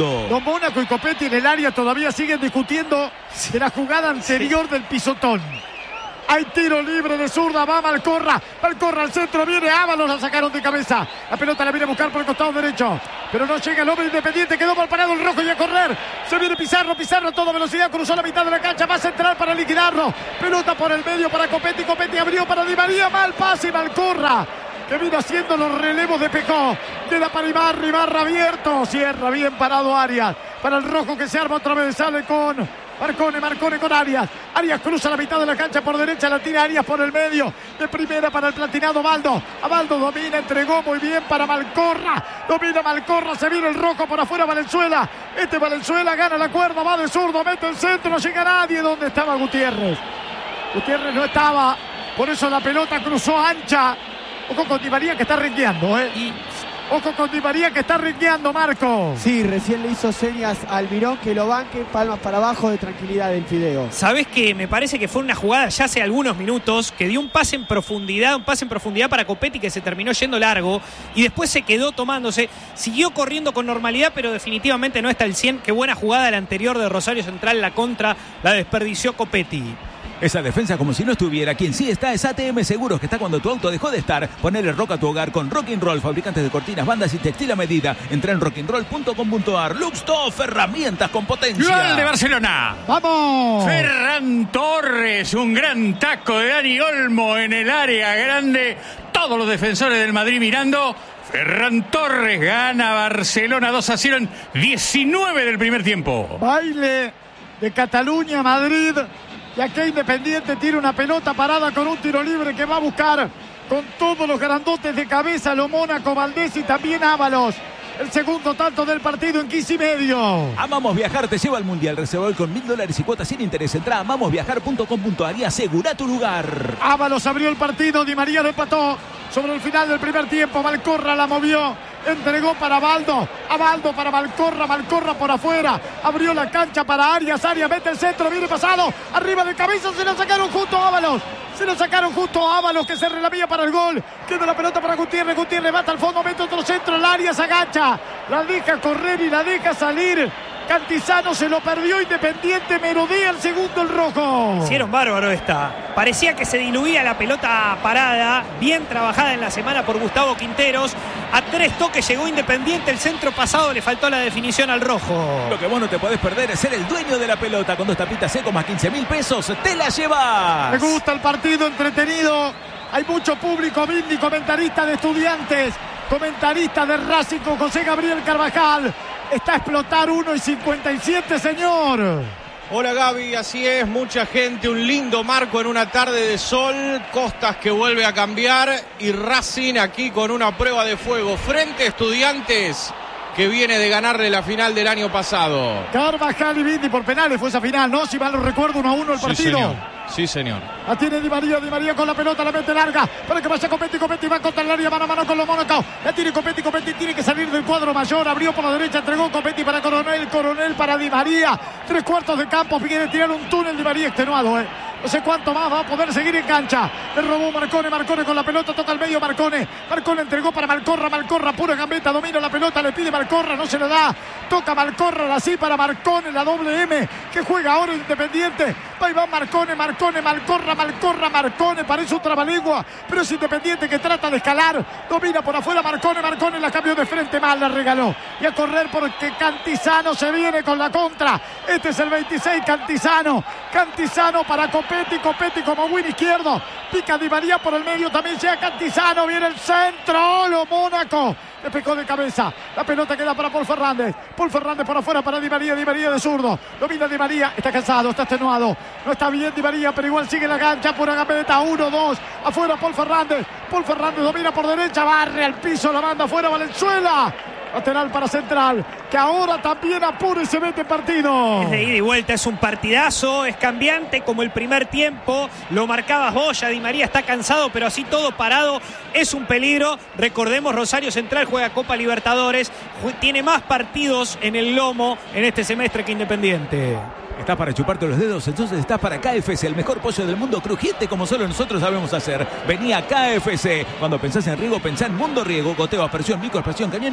Mónaco. Don Mónaco y Copetti en el área todavía siguen discutiendo de la jugada anterior sí. del pisotón. Hay tiro libre de zurda, va Malcorra, Malcorra al centro, viene Ábalos, la sacaron de cabeza. La pelota la viene a buscar por el costado derecho, pero no llega el hombre Independiente, quedó mal parado el rojo y a correr. Se viene Pizarro, Pizarro a toda velocidad, cruzó la mitad de la cancha, va a centrar para liquidarlo. Pelota por el medio para Copetti, Copetti abrió para Di María, mal pase y Malcorra, que vino haciendo los relevos de Pecó. Queda para Ibarra, Ibarra abierto, cierra bien parado Arias. Para el rojo que se arma otra vez, sale con Marcone, Marcone con Arias. Arias cruza la mitad de la cancha por derecha, la tira Arias por el medio. De primera para el platinado Baldo. A Baldo domina, entregó muy bien para Malcorra. Domina Malcorra, se viene el rojo por afuera Valenzuela. Este Valenzuela gana la cuerda, va de zurdo, mete el centro, no llega nadie. ¿Dónde estaba Gutiérrez? Gutiérrez no estaba, por eso la pelota cruzó ancha. Ojo con Di María que está rengueando, ¿eh? Y ojo con Di María que está rengueando, Marco. Sí, recién le hizo señas al Mirón que lo banque, palmas para abajo de tranquilidad del Fideo. ¿Sabés qué? Me parece que fue una jugada ya hace algunos minutos que dio un pase en profundidad, un pase en profundidad para Copetti que se terminó yendo largo y después se quedó tomándose, siguió corriendo con normalidad, pero definitivamente no está al cien. Qué buena jugada la anterior de Rosario Central, la contra, la desperdició Copetti. Esa defensa como si no estuviera. Quien sí está es A T M Seguros, que está cuando tu auto dejó de estar. Ponerle rock a tu hogar con Rock and Roll, fabricantes de cortinas, bandas y textil a medida. Entra en rock and roll punto com punto a r. Luxtoff, herramientas con potencia. Gol de Barcelona. ¡Vamos! Ferran Torres, un gran taco de Dani Olmo en el área grande. Todos los defensores del Madrid mirando. Ferran Torres gana Barcelona dos a cero en diecinueve del primer tiempo. Baile de Cataluña, Madrid. Y aquí Independiente tiene una pelota parada con un tiro libre que va a buscar con todos los grandotes de cabeza, lo Mónaco, Valdés y también Ábalos. El segundo tanto del partido en quince y medio. Amamos Viajar te lleva al Mundial. Reserva hoy con mil dólares y cuotas sin interés. Entra a amamos viajar punto com punto a r y asegura tu lugar. Ábalos abrió el partido, Di María lo empató sobre el final del primer tiempo. Malcorra la movió, entregó para Baldo, a Baldo para Malcorra, Malcorra por afuera, abrió la cancha para Arias, Arias mete el centro, viene pasado, arriba de cabeza, se lo sacaron justo a Ábalos, se lo sacaron justo a Ábalos que se relavía para el gol, queda la pelota para Gutiérrez, Gutiérrez va hasta el fondo, mete otro centro, el Arias agacha, la deja correr y la deja salir. Cantizano se lo perdió, Independiente merodea el segundo el rojo. Hicieron bárbaro esta. Parecía que se diluía la pelota parada, bien trabajada en la semana por Gustavo Quinteros. A tres toques llegó Independiente, el centro pasado le faltó la definición al rojo. Lo que vos no te podés perder es ser el dueño de la pelota. Con dos tapitas seco más quince mil pesos, te la llevas. Me gusta el partido entretenido. Hay mucho público, Vindi, comentarista de Estudiantes, comentarista de Racing con José Gabriel Carvajal. Está a explotar uno y cincuenta y siete, señor. Hola Gaby, así es, mucha gente, un lindo marco en una tarde de sol, Costas que vuelve a cambiar y Racing aquí con una prueba de fuego frente a Estudiantes que viene de ganarle la final del año pasado. Carvajal y Vindi por penales fue esa final, ¿no? Si mal lo recuerdo, uno a uno el partido. Sí, señor. Sí, señor. La tiene Di María, Di María con la pelota, la mete larga, para que vaya Copetti, Copetti va contra el área, mano a mano con los Mónaco. La tiene Copetti, Copetti tiene que salir del cuadro mayor, abrió por la derecha, entregó Copetti para Coronel, Coronel para Di María. Tres cuartos de campo, quiere tirar un túnel Di María extenuado, eh. No sé cuánto más va a poder seguir en cancha. Le robó Marcone, Marcone con la pelota, toca el medio Marcone. Marcone entregó para Malcorra, Malcorra, pura gambeta, domina la pelota, le pide Malcorra, no se le da. Toca Malcorra, así para Marcone, la doble M, que juega ahora Independiente. Va y va Marcone, Marcone, Malcorra, Malcorra, Marcone, parece un trabalengua, pero es Independiente que trata de escalar. Domina por afuera Marcone, Marcone la cambió de frente, mal la regaló. Y a correr porque Cantizano se viene con la contra. Este es el veintiséis, Cantizano. Cantizano para Copetti, Copetti como win izquierdo. Pica Di María por el medio, también llega Cantizano, viene el centro, lo Mónaco. Le pegó de cabeza, la pelota queda para Paul Fernández. Paul Fernández por afuera para Di María, Di María de zurdo. Domina Di María, está cansado, está extenuado. No está bien Di María, pero igual sigue la cancha, pura gambeta, uno, dos. Afuera Paul Fernández, Paul Fernández domina por derecha, barre al piso, la manda afuera Valenzuela. Lateral para Central, que ahora también apura y se mete en partido. Es de ida y vuelta, es un partidazo, es cambiante como el primer tiempo. Lo marcabas vos, ya Di María está cansado, pero así todo parado es un peligro. Recordemos, Rosario Central juega Copa Libertadores, tiene más partidos en el lomo en este semestre que Independiente. ¿Estás para chuparte los dedos? Entonces estás para K F C, el mejor pollo del mundo, crujiente como solo nosotros sabemos hacer. Vení a K F C. Cuando pensás en riego, pensá en Mundo Riego. Goteo, aspersión, microaspersión, cañones y más.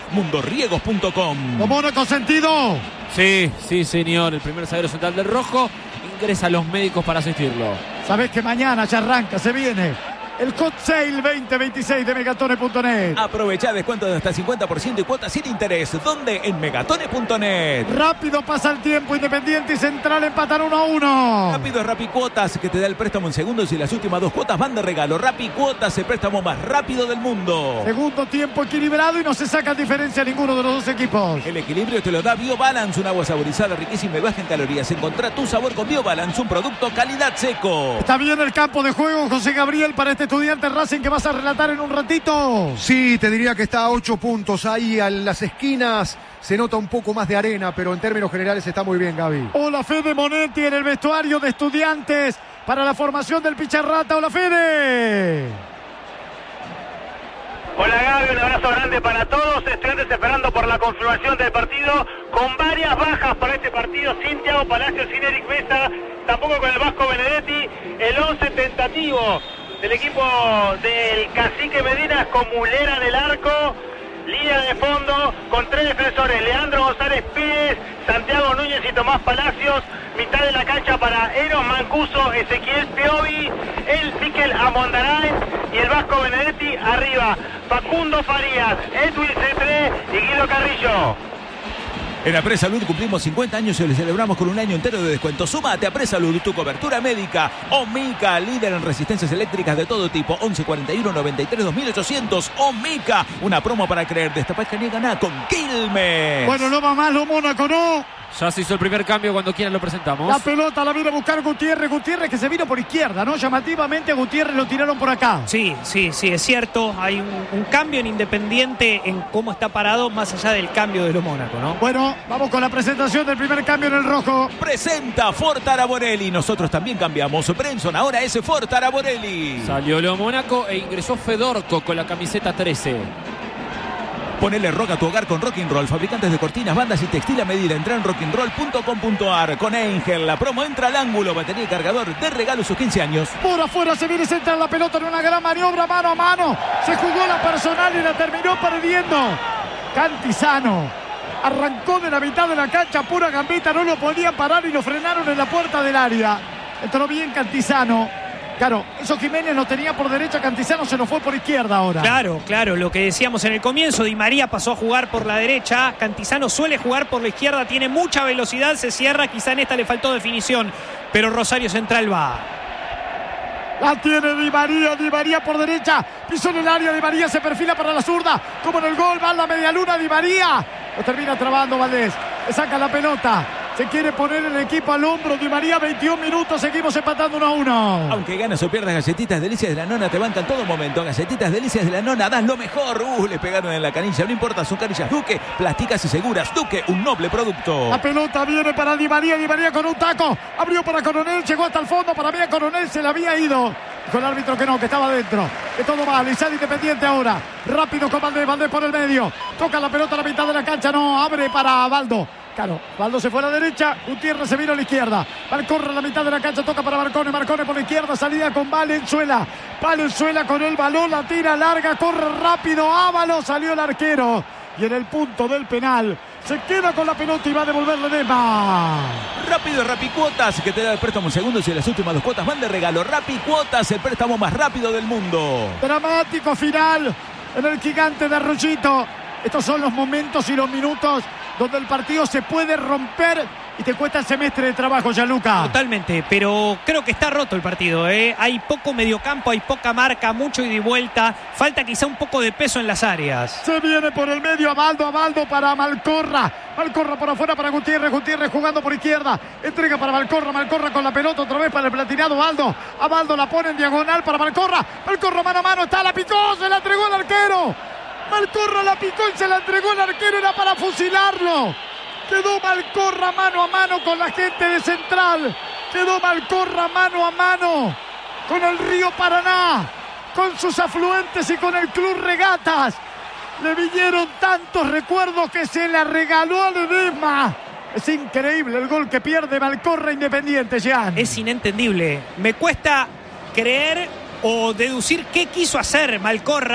Mundoriegos punto com. Lo Mónaco sentido. Sí, sí, señor. El primer zaguero central del rojo ingresa a los médicos para asistirlo. Sabés que mañana ya arranca, se viene el Hot Sale veinte veintiséis de Megatone punto net. Aprovecha descuento de hasta cincuenta por ciento y cuotas sin interés. ¿Dónde? En Megatone punto net. Rápido pasa el tiempo. Independiente y Central empatan uno a uno. Rápido es Rappi Cuotas, que te da el préstamo en segundos y las últimas dos cuotas van de regalo. Rappi Cuotas, el préstamo más rápido del mundo. Segundo tiempo equilibrado y no se saca diferencia ninguno de los dos equipos. El equilibrio te lo da BioBalance, un agua saborizada, riquísima y baja en calorías. Encontrá tu sabor con BioBalance, un producto calidad seco. Está bien el campo de juego, José Gabriel, para este Estudiante Racing que vas a relatar en un ratito. Sí, te diría que está a ocho puntos. Ahí en las esquinas se nota un poco más de arena, pero en términos generales está muy bien, Gaby. Hola, Fede Monetti en el vestuario de Estudiantes para la formación del Picharrata. Hola, Fede. Hola Gaby, un abrazo grande para todos. Estudiantes esperando por la confirmación del partido, con varias bajas para este partido, sin Thiago Palacios, sin Eric Mesa, tampoco con el Vasco Benedetti. El once tentativo del equipo del Cacique Medina con Mulera en el arco, línea de fondo con tres defensores, Leandro González Pérez, Santiago Núñez y Tomás Palacios, mitad de la cancha para Eros Mancuso, Ezequiel Piovi, el Piquel Amondarain y el Vasco Benedetti arriba, Facundo Farías, Edwin Cetré y Guido Carrillo. En Apresalud cumplimos cincuenta años y le celebramos con un año entero de descuento. Súmate a Apresalud, tu cobertura médica. Omica, líder en resistencias eléctricas de todo tipo. once cuarenta y uno noventa y tres dos mil ochocientos. Omica, una promo para creer. Destapá que ganá con Quilmes. Bueno, no va más lo Mónaco, ¿no? Ya se hizo el primer cambio, cuando quieran lo presentamos. La pelota la viene a buscar Gutiérrez. Gutiérrez que se vino por izquierda, ¿no? Llamativamente a Gutiérrez lo tiraron por acá. Sí, sí, sí, es cierto. Hay un, un cambio en Independiente en cómo está parado, más allá del cambio de lo Mónaco, ¿no? Bueno, vamos con la presentación del primer cambio en el rojo. Presenta Fort Araborelli. Nosotros también cambiamos. Brenson ahora es Fort Araborelli. Salió lo Mónaco e ingresó Fedorco con la camiseta trece. Ponele rock a tu hogar con Rock'n'Roll, fabricantes de cortinas, bandas y textil a medida. Entra en rock'n'roll punto com punto ar. Con Angel, la promo entra al ángulo, batería y cargador de regalo sus quince años. Por afuera se viene, centra la pelota en una gran maniobra mano a mano. Se jugó la personal y la terminó perdiendo Cantizano. Arrancó de la mitad de la cancha, pura gambeta, no lo podían parar y lo frenaron en la puerta del área. Entró bien Cantizano. Claro, eso Jiménez lo tenía por derecha, Cantizano se lo fue por izquierda ahora. Claro, claro, lo que decíamos en el comienzo, Di María pasó a jugar por la derecha, Cantizano suele jugar por la izquierda, tiene mucha velocidad, se cierra, quizá en esta le faltó definición, pero Rosario Central va. La tiene Di María, Di María por derecha, pisó en el área, Di María se perfila para la zurda, como en el gol, va a la media luna, Di María. Lo termina trabando Valdés, le saca la pelota. Se quiere poner el equipo al hombro. Di María, veintiún minutos, seguimos empatando uno a uno. Aunque ganas o pierdas, Galletitas Delicias de la Nona te bancan todo momento. Galletitas Delicias de la Nona, das lo mejor. Uh, le pegaron en la canilla, no importa, son canillas Duque, plásticas y seguras. Duque, un noble producto. La pelota viene para Di María, Di María con un taco. Abrió para Coronel, llegó hasta el fondo. Para mí a Coronel se le había ido. Dijo el árbitro que no, que estaba dentro. Que todo mal, y sale Independiente ahora. Rápido con Valdés, Valdés por el medio. Toca la pelota a la mitad de la cancha, no, abre para Baldo. Claro, Baldo se fue a la derecha, Gutiérrez se vino a la izquierda. Valcorra a la mitad de la cancha, toca para Marcone, Marcone por la izquierda, salida con Valenzuela. Valenzuela con el balón, la tira larga, corre rápido, Ábalos, salió el arquero. Y en el punto del penal, se queda con la pelota y va a devolverle Dema. Rápido Rapicuotas, que te da el préstamo en segundos y las últimas dos cuotas van de regalo. Rapicuotas, el préstamo más rápido del mundo. Dramático final en el gigante de Arroyito. Estos son los momentos y los minutos donde el partido se puede romper y te cuesta el semestre de trabajo, Gianluca. Totalmente, pero creo que está roto el partido, ¿eh? Hay poco mediocampo, hay poca marca, mucho ida y vuelta. Falta quizá un poco de peso en las áreas. Se viene por el medio Abaldo, Abaldo para Malcorra. Malcorra por afuera para Gutiérrez, Gutiérrez jugando por izquierda. Entrega para Malcorra, Malcorra con la pelota otra vez para el platinado Abaldo. Abaldo la pone en diagonal para Malcorra. Malcorra mano a mano, está, la picó, se la entregó el arquero. Malcorra la picó y se la entregó el arquero, era para fusilarlo. Quedó Malcorra mano a mano con la gente de Central. Quedó Malcorra mano a mano con el río Paraná, con sus afluentes y con el Club Regatas. Le vinieron tantos recuerdos que se la regaló a Ledesma. Es increíble el gol que pierde Malcorra Independiente, Jean. Es inentendible. Me cuesta creer o deducir qué quiso hacer Malcorra.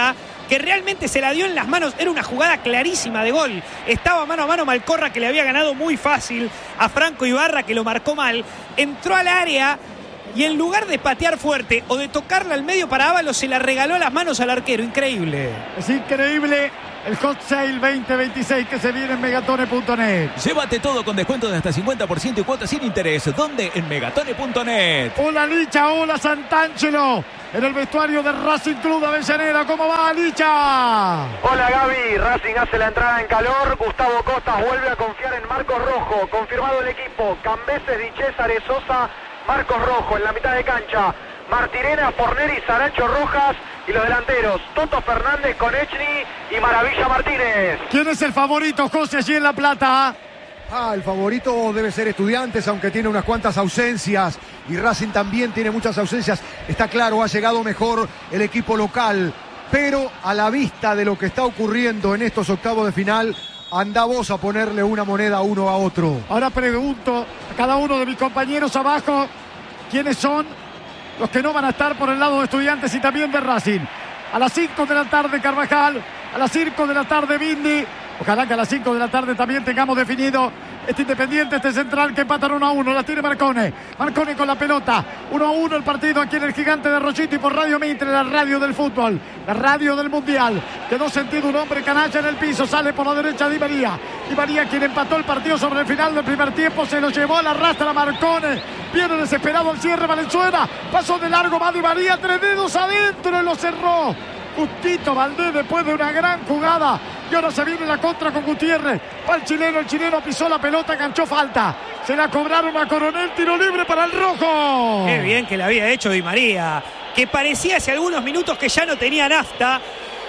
que realmente se la dio en las manos. Era una jugada clarísima de gol. Estaba mano a mano Malcorra, que le había ganado muy fácil a Franco Ibarra, que lo marcó mal. Entró al área y en lugar de patear fuerte o de tocarla al medio para Ábalos, se la regaló a las manos al arquero. Increíble. Es increíble el Hot Sale veinte veintiséis que se viene en megatone punto net. Llévate todo con descuento de hasta cincuenta por ciento y cuotas sin interés. ¿Dónde? En megatone punto net. Hola Licha, hola Santangelo. En el vestuario de Racing Club de Avellaneda. ¿Cómo va, Licha? Hola Gaby, Racing hace la entrada en calor. Gustavo Costas vuelve a confiar en Marcos Rojo. Confirmado el equipo. Cambeses, Di César, Sosa, Marcos Rojo en la mitad de cancha. Martirena, Forneri, Saracho, Rojas y los delanteros Toto Fernández, Konechny y Maravilla Martínez. ¿Quién es el favorito, José, allí en La Plata? Ah, el favorito debe ser Estudiantes, aunque tiene unas cuantas ausencias. Y Racing también tiene muchas ausencias. Está claro, ha llegado mejor el equipo local. Pero a la vista de lo que está ocurriendo en estos octavos de final, anda vos a ponerle una moneda uno a otro. Ahora pregunto a cada uno de mis compañeros abajo quiénes son los que no van a estar por el lado de Estudiantes y también de Racing. A las cinco de la tarde Carvajal, a las cinco de la tarde Bindi. Ojalá que a las cinco de la tarde también tengamos definido este Independiente, este Central, que empatan uno a uno. La tiene Marcone. Marcone con la pelota. uno a uno el partido aquí en el Gigante de Rochito y por Radio Mitre, la radio del fútbol, la radio del Mundial. Quedó sentido un hombre canalla en el piso. Sale por la derecha Di María. Di María, quien empató el partido sobre el final del primer tiempo, se lo llevó a la rastra Marcone. Viene desesperado el cierre Valenzuela. Pasó de largo, va Di María. Tres dedos adentro y lo cerró Justito Valdés después de una gran jugada. Y ahora se viene la contra con Gutiérrez. Va el chileno, el chileno pisó la pelota, ganchó falta. Se la cobraron a Coronel, tiro libre para el rojo. Qué bien que la había hecho Di María, que parecía hace algunos minutos que ya no tenía nafta.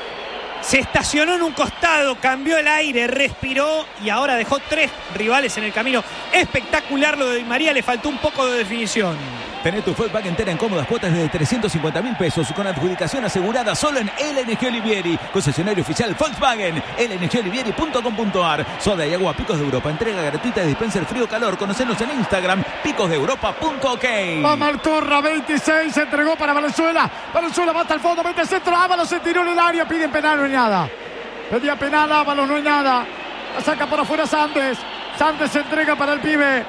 Se estacionó en un costado, cambió el aire, respiró y ahora dejó tres rivales en el camino. Espectacular lo de Di María, le faltó un poco de definición. Tené tu Volkswagen entera en cómodas cuotas desde trescientos cincuenta mil pesos con adjudicación asegurada solo en L N G Olivieri, concesionario oficial Volkswagen, L N G olivieri punto com punto a r. Soda y agua Picos de Europa, entrega gratuita de dispenser frío-calor. Conocenos en Instagram, picos de europa punto ok. Va Malcorra, veintiséis, se entregó para Valenzuela. Valenzuela va hasta el fondo, mete el centro, Ábalos se tiró en el área, piden penal, no hay nada. Pedía penal, Ábalos, no hay nada. La saca por afuera Sandes. Sandes se entrega para el pibe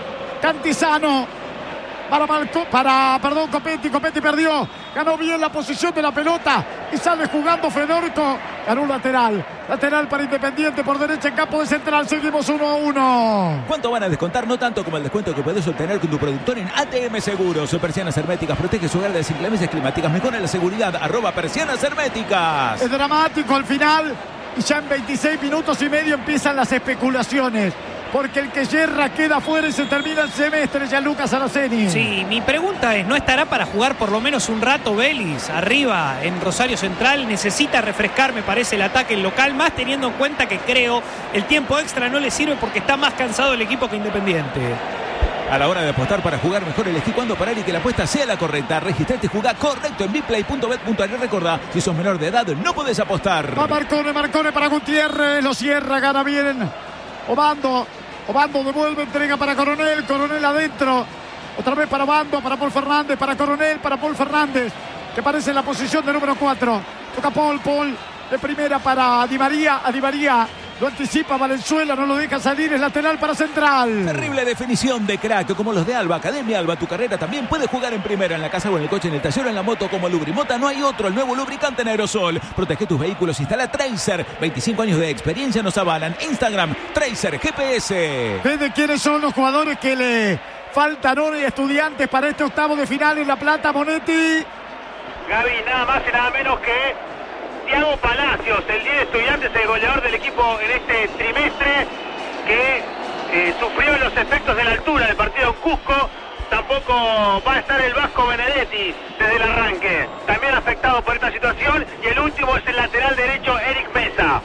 Cantizano. Para, Marco, para, perdón, Copetti, Copetti perdió, ganó bien la posición de la pelota y sale jugando Fedorco, ganó un lateral, lateral para Independiente por derecha en campo de Central, seguimos uno a uno. ¿Cuánto van a descontar? No tanto como el descuento que puedes obtener con tu productor en A T M Seguros. Persianas herméticas, protege su hogar de las inclemencias climáticas, mejora la seguridad, arroba persianas herméticas. Es dramático al final y ya en veintiséis minutos y medio empiezan las especulaciones. Porque el que yerra queda fuera y se termina el semestre, ya Lucas Araceni. Sí, mi pregunta es, ¿no estará para jugar por lo menos un rato Vélez arriba en Rosario Central? Necesita refrescar, me parece, el ataque local, más teniendo en cuenta que creo el tiempo extra no le sirve porque está más cansado el equipo que Independiente. A la hora de apostar para jugar mejor, elegí cuándo parar y que la apuesta sea la correcta. Registrate y jugá correcto en biplay punto bet punto a r. Recordá, si sos menor de edad no podés apostar. Va Marcone, Marcone para Gutiérrez, lo cierra, gana bien Obando. Obando devuelve, entrega para Coronel, Coronel adentro, otra vez para Obando, para Paul Fernández, para Coronel, para Paul Fernández, que aparece en la posición de número cuatro. Toca Paul, Paul de primera para Di María, a Di María lo anticipa Valenzuela, no lo deja salir, es lateral para Central. Terrible definición de crack, como los de Alba, Academia Alba, tu carrera también puede jugar en primera, en la casa o en el coche, en el taller o en la moto, como Lubrimota, no hay otro, el nuevo lubricante en aerosol. Protege tus vehículos, instala Tracer, veinticinco años de experiencia nos avalan. Instagram, Tracer G P S. ¿Ves de quiénes son los jugadores que le faltan hoy Estudiantes para este octavo de final en La Plata, Monetti? Gaby, nada más y nada menos que Thiago Palacios, el diez de Estudiantes, el goleador del equipo en este trimestre, que eh, sufrió los efectos de la altura del partido en Cusco. Tampoco va a estar el Vasco Benedetti desde el arranque, también afectado por esta situación. Y el último es el lateral derecho, Eric Mesa.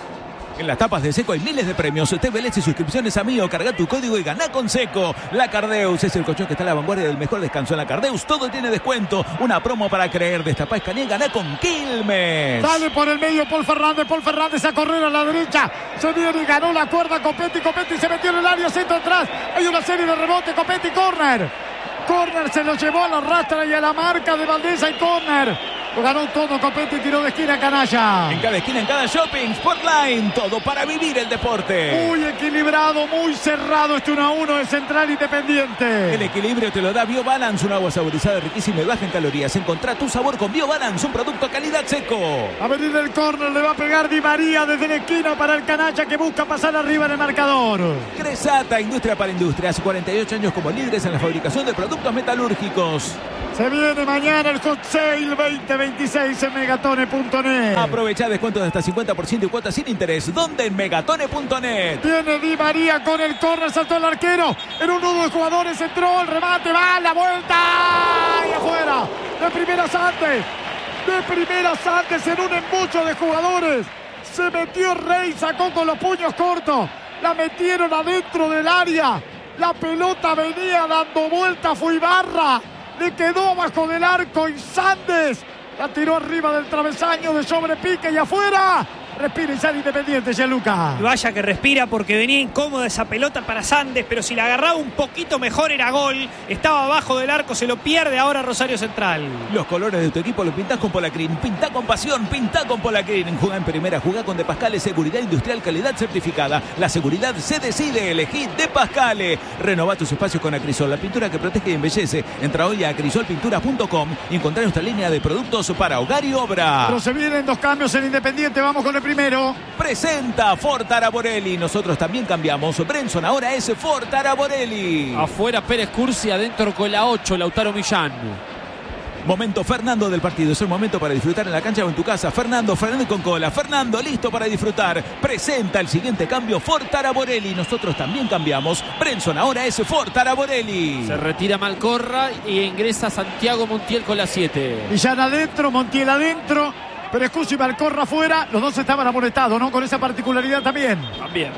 En las tapas de Seco hay miles de premios. T V L S y suscripciones a Mío. Carga tu código y ganá con Seco. La Cardeus es el colchón que está a la vanguardia del mejor descanso en la Cardeus. Todo tiene descuento. Una promo para creer. Destapá, escanea y ganá con Quilmes. Sale por el medio Paul Fernández. Paul Fernández a correr a la derecha. Se viene y ganó la cuerda Copetti. Copetti se metió en el área, centro atrás. Hay una serie de rebotes. Copetti, córner. Córner se lo llevó a la rastra y a la marca de Valdés. Hay córner. Lo ganó todo Copetti, tiró de esquina Canalla. En cada esquina, en cada shopping, Sportline, todo para vivir el deporte. Muy equilibrado, muy cerrado este uno a uno de Central Independiente. El equilibrio te lo da BioBalance, un agua saborizada, riquísima y baja en calorías. Encontrá tu sabor con BioBalance, un producto calidad seco. A venir el córner, le va a pegar Di María desde la esquina para el Canalla que busca pasar arriba en el marcador. Cresata, industria para industria, hace cuarenta y ocho años como líderes en la fabricación de productos metalúrgicos. Se viene mañana el Hot Sale veinte veintiséis en megatone punto net. Aprovecha descuentos de hasta cincuenta por ciento y cuotas sin interés. ¿Dónde? En megatone punto net. Viene Di María con el córner, saltó el arquero. En un nudo de jugadores entró el remate, va la vuelta y afuera. De primera Santos. De primera Santos en un embucho de jugadores. Se metió Rey, sacó con los puños cortos. La metieron adentro del área. La pelota venía dando vuelta, fue Ibarra. Le quedó bajo del arco y Sandes la tiró arriba del travesaño de sobrepique y afuera. Respira y sale Independiente, Gianluca. Vaya que respira porque venía incómoda esa pelota para Sandes, pero si la agarraba un poquito mejor era gol. Estaba abajo del arco, se lo pierde ahora Rosario Central. Los colores de tu equipo los pintás con Polacrin. Pintá con pasión, pintá con Polacrin. Jugá en primera, jugá con De Pascale, seguridad industrial, calidad certificada. La seguridad se decide, elegí De Pascale. Renová tus espacios con Acrisol, la pintura que protege y embellece. Entra hoy a acrisol pintura punto com y encontrá nuestra línea de productos para hogar y obra. Pero se vienen dos cambios en Independiente, vamos con el primero. Presenta Ford Araborelli. Nosotros también cambiamos. Brenson ahora es Ford Araborelli. Afuera Pérez Cursi, adentro con la ocho, Lautaro Millán. Momento Fernando del partido. Es el momento para disfrutar en la cancha o en tu casa. Fernando, Fernando con cola. Fernando listo para disfrutar. Presenta el siguiente cambio Ford Araborelli. Nosotros también cambiamos. Brenson ahora es Ford Araborelli. Se retira Malcorra y ingresa Santiago Montiel con la siete. Millán adentro, Montiel adentro. Pero Escusi y Malcorra afuera. Los dos estaban amonestados, ¿no? Con esa particularidad también. También.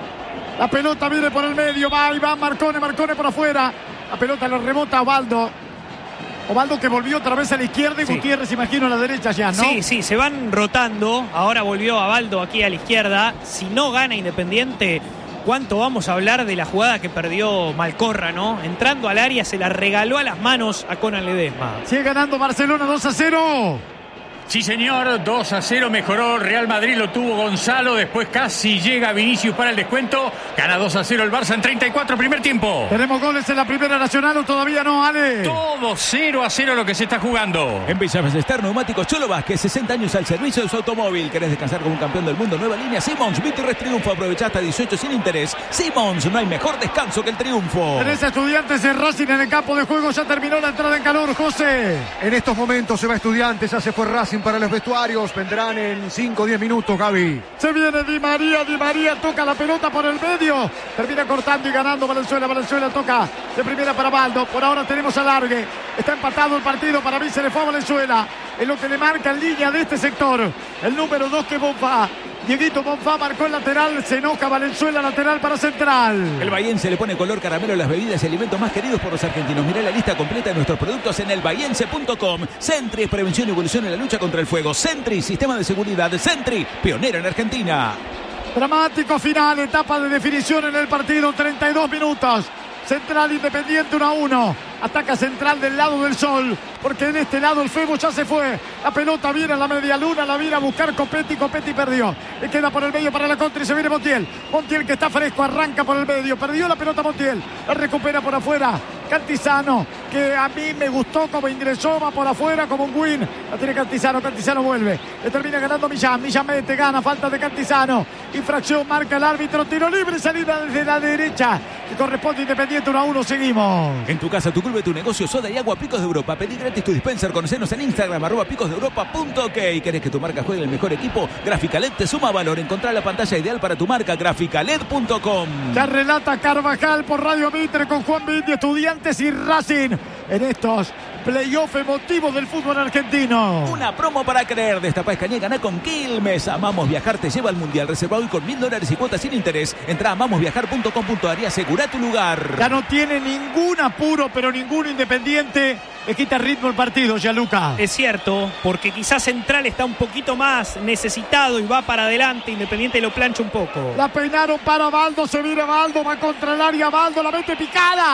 La pelota viene por el medio. Va y va Marcone, Marcone por afuera. La pelota le rebota a Ovaldo. Ovaldo que volvió otra vez a la izquierda y sí. Gutiérrez, imagino, a la derecha ya, ¿no? Sí, sí, se van rotando. Ahora volvió Ovaldo aquí a la izquierda. Si no gana Independiente, ¿cuánto vamos a hablar de la jugada que perdió Malcorra, no? Entrando al área, se la regaló a las manos a Conan Ledesma. Sigue ganando Barcelona dos a cero. Sí, señor, dos a cero mejoró Real Madrid, lo tuvo Gonzalo, después casi llega Vinicius para el descuento, gana dos a cero el Barça en treinta y cuatro primer tiempo. ¿Tenemos goles en la Primera Nacional o todavía no, Ale? Todo cero a cero lo que se está jugando. En Villa Ballester, Neumáticos Cholo Vázquez, sesenta años al servicio de su automóvil. ¿Querés descansar como un campeón del mundo? Nueva línea Simons, Vitorres Triunfo, aprovechá hasta dieciocho sin interés. Simons, no hay mejor descanso que el triunfo. Tenés a Estudiantes en Racing en el campo de juego, ya terminó la entrada en calor, José. En estos momentos se va Estudiantes, ya se fue Racing para los vestuarios, vendrán en cinco o diez minutos, Gaby. Se viene Di María, Di María toca la pelota por el medio, termina cortando y ganando Valenzuela, Valenzuela toca de primera para Baldo, por ahora tenemos alargue, está empatado el partido, para mí se le fue a Valenzuela, es lo que le marca en línea de este sector, el número dos que Bonfá. Dieguito Bonfá marcó el lateral, se enoja Valenzuela, lateral para Central. El bahiense le pone color caramelo a las bebidas y alimentos más queridos por los argentinos. Mirá la lista completa de nuestros productos en el bahiense punto com. Sentry es prevención y evolución en la lucha contra el fuego. Sentry, sistema de seguridad. Sentry, pionero en Argentina. Dramático final, etapa de definición en el partido, treinta y dos minutos. Central Independiente uno a uno. Ataca Central del lado del sol, porque en este lado el Febo ya se fue. La pelota viene a la media luna, la viene a buscar Copetti, Copetti perdió. Le queda por el medio para la contra y se viene Montiel. Montiel que está fresco, arranca por el medio, perdió la pelota Montiel. La recupera por afuera Cantizano, que a mí me gustó como ingresó, va por afuera como un win. La tiene Cantizano, Cantizano vuelve. Le termina ganando Millán, Millán mete, gana, falta de Cantizano. Infracción, marca el árbitro, tiro libre, salida desde la derecha. Que corresponde Independiente uno a uno, seguimos. En tu casa, tu club, tu negocio, soda y agua, Picos de Europa. Pedí gratis tu dispenser, conocenos en Instagram, arroba picos de europa punto ok. ¿Querés que tu marca juegue el mejor equipo? Graficaled te suma valor. Encontrá la pantalla ideal para tu marca, graficaled punto com. Ya relata Carvajal por Radio Mitre con Juan Vindi, Estudiantes y Racing en estos playoff emotivos del fútbol argentino. Una promo para creer. Destapá Escañé, ganá con Quilmes. Amamos Viajar te lleva al Mundial. Reserva hoy con mil dólares y cuotas sin interés. Entrá a amamos viajar punto com punto ar y asegura tu lugar. Ya no tiene ningún apuro, pero ningún Independiente le quita ritmo el partido, Gianluca. Es cierto, porque quizás Central está un poquito más necesitado y va para adelante. Independiente lo plancha un poco. La peinaron para Baldo, se viene Baldo, va contra el área Baldo, la mete picada.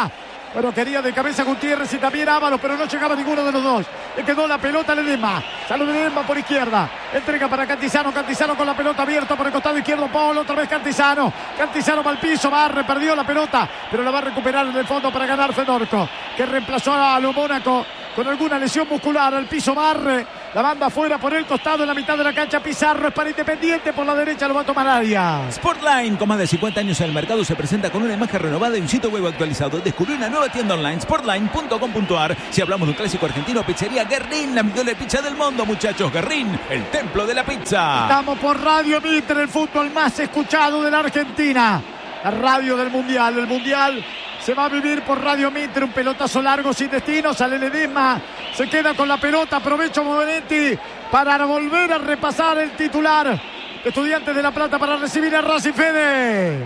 Bueno, quería de cabeza Gutiérrez y también Ábalos, pero no llegaba ninguno de los dos. Le quedó la pelota a Ledesma. Sale Ledesma por izquierda. Entrega para Cantizano. Cantizano con la pelota abierta por el costado izquierdo. Paul, otra vez Cantizano. Cantizano va al piso. Barre, perdió la pelota, pero la va a recuperar en el fondo para ganar Fedorco, que reemplazó a lo Mónaco con alguna lesión muscular. Al piso Barre. La banda afuera por el costado en la mitad de la cancha. Pizarro es para Independiente. Por la derecha lo va a tomar Arias. Sportline, con más de cincuenta años en el mercado, se presenta con una imagen renovada y un sitio web actualizado. Descubrí una nueva tienda online, sportline punto com punto a r. Si hablamos de un clásico argentino, pizzería Guerrín, la mejor pizza del mundo, muchachos. Guerrín, el templo de la pizza. Estamos por Radio Mitre, el fútbol más escuchado de la Argentina. La radio del Mundial. El Mundial se va a vivir por Radio Mitre. Un pelotazo largo sin destino. Sale Ledesma. Se queda con la pelota. Aprovecho Movenetti para volver a repasar el titular. Estudiantes de La Plata para recibir a Racing. Fede.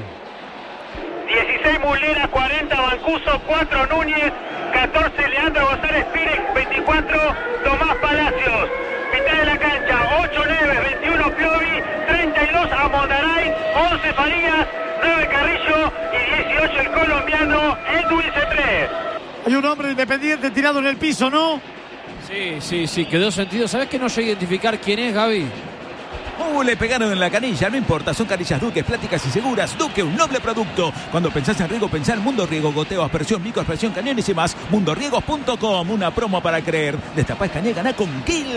dieciséis Muslera, cuarenta Mancuso, cuatro Núñez, catorce Leandro González Pires, veinticuatro Tomás Palacios. Mitad de la cancha, ocho Neves, veintiuno Piovi, treinta y dos Amondaray, once Farías, nueve Carrillo y dieciocho el colombiano Edwin Cetrés. Hay un hombre Independiente tirado en el piso, ¿no? Sí, sí, sí, quedó sentido. ¿Sabés que no llegué a identificar quién es, Gaby? Uh, le pegaron en la canilla, no importa, son canillas Duque, plásticas y seguras. Duque, un noble producto. Cuando pensás en riego, pensá en Mundo Riego, goteo, aspersión, micro, aspersión, cañones y más. mundo riegos punto com, una promo para creer. Destapá Escañé, ganá con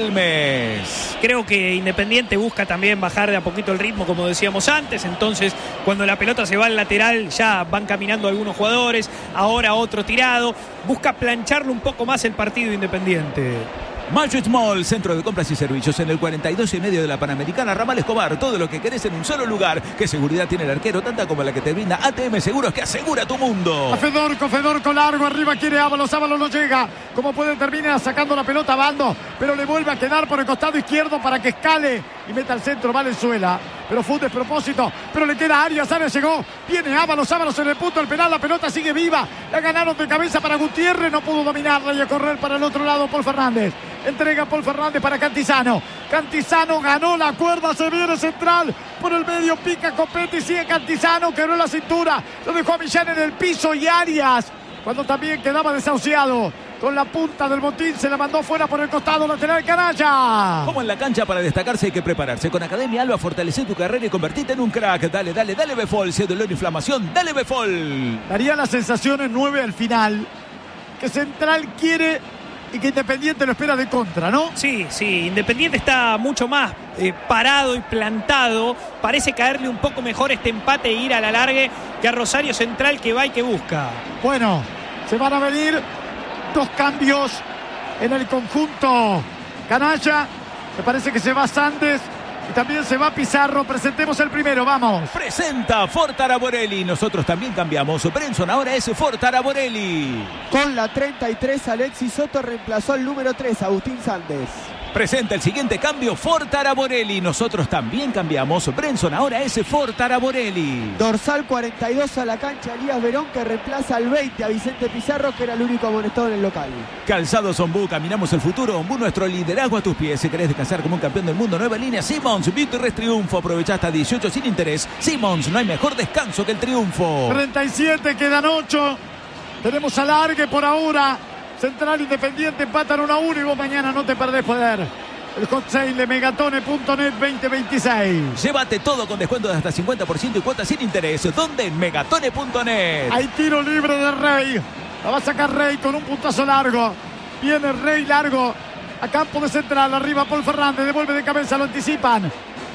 Quilmes. Creo que Independiente busca también bajar de a poquito el ritmo, como decíamos antes. Entonces, cuando la pelota se va al lateral, ya van caminando algunos jugadores. Ahora otro tirado. Busca plancharle un poco más el partido Independiente. Magic Mall, centro de compras y servicios en el cuarenta y dos y medio de la Panamericana, Ramal Escobar. Todo lo que querés en un solo lugar. ¿Qué seguridad tiene el arquero? Tanta como la que te brinda A T M Seguros, que asegura tu mundo. A Fedorco, Fedorco largo, arriba quiere Ábalos, Ábalos no llega. Como puede, termina sacando la pelota a Bando, pero le vuelve a quedar por el costado izquierdo para que escale y meta al centro Valenzuela. Pero fue un despropósito, pero le queda Arias, Arias llegó, viene Ábalos, Ábalos en el punto del penal, la pelota sigue viva, la ganaron de cabeza para Gutiérrez, no pudo dominarla y a correr para el otro lado Paul Fernández. Entrega Paul Fernández para Cantizano. Cantizano ganó la cuerda, se viene central. Por el medio pica Copetti, sigue Cantizano, quebró la cintura. Lo dejó a Millán en el piso y Arias, cuando también quedaba desahuciado, con la punta del botín se la mandó fuera por el costado lateral Canalla. Como en la cancha, para destacarse hay que prepararse. Con Academia Alba fortalece tu carrera y convertirte en un crack. Dale, dale, dale Befol. Si es dolor, inflamación, dale Befol. Daría la sensación en nueve al final que Central quiere y que Independiente lo espera de contra, ¿no? Sí, sí, Independiente está mucho más eh, parado y plantado. Parece caerle un poco mejor este empate e ir a la largue que a Rosario Central, que va y que busca. Bueno, se van a venir dos cambios en el conjunto Canalla. Me parece que se va Sandes y también se va Pizarro. Presentemos el primero, vamos. Presenta Ford Araborelli. Nosotros también cambiamos. Brenson ahora es Ford Araborelli. Con la treinta y tres, Alexis Soto reemplazó al número tres, Agustín Sandes. Presenta el siguiente cambio, Ford Araborelli. Nosotros también cambiamos. Brenson ahora es Ford Araborelli. Dorsal cuarenta y dos a la cancha, Elías Verón, que reemplaza al veinte a Vicente Pizarro, que era el único amonestado en el local. Calzados Ombú, caminamos el futuro. Ombú, nuestro liderazgo a tus pies. Si querés descansar como un campeón del mundo, nueva línea Simmons, Victor's Triunfo. Aprovecha hasta dieciocho sin interés. Simmons, no hay mejor descanso que el triunfo. treinta y siete, quedan ocho. Tenemos alargue por ahora. Central Independiente empatan uno a uno y vos mañana no te perdés poder. El hot sale de megatone punto net veinte veintiséis. Llévate todo con descuento de hasta cincuenta por ciento y cuotas sin interés. ¿Dónde? En megatone punto net. Hay tiro libre de Rey. La va a sacar Rey con un puntazo largo. Viene Rey largo a campo de Central. Arriba Paul Fernández. Devuelve de cabeza, lo anticipan.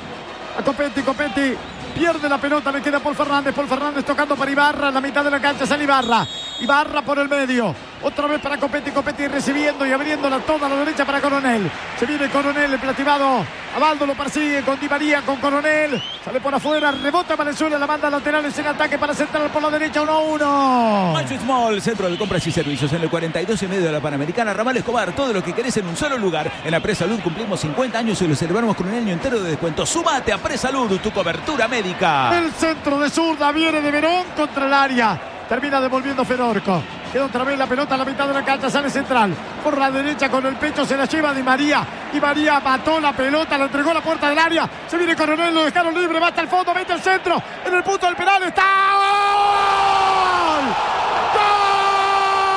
A Copetti, Copetti. Pierde la pelota, le queda Paul Fernández. Paul Fernández tocando para Ibarra. En la mitad de la cancha sale Ibarra. Ibarra por el medio. Otra vez para Copetti. Copetti recibiendo y abriéndola toda a la derecha para Coronel. Se viene Coronel, el plativado. Abaldo lo persigue con Di María, con Coronel. Sale por afuera, rebota Valenzuela, la manda laterales en ataque para Central por la derecha. uno a uno. Magic Mall, centro de compras y servicios en el cuarenta y dos y medio de la Panamericana, Ramal Escobar. Todo lo que querés en un solo lugar. En la Presalud cumplimos cincuenta años y lo celebramos con un año entero de descuento. Sumate a Presalud, tu cobertura médica. El centro de zurda viene de Verón contra el área. Termina devolviendo Fedorco. Queda otra vez la pelota a la mitad de la cancha. Sale Central. Por la derecha con el pecho se la lleva Di María. Di María mató la pelota. Le entregó la puerta del área. Se viene Coronel. Lo dejaron libre. Va hasta el fondo. Mete el centro. En el punto del penal. ¡Está! ¡Gol! ¡Gol!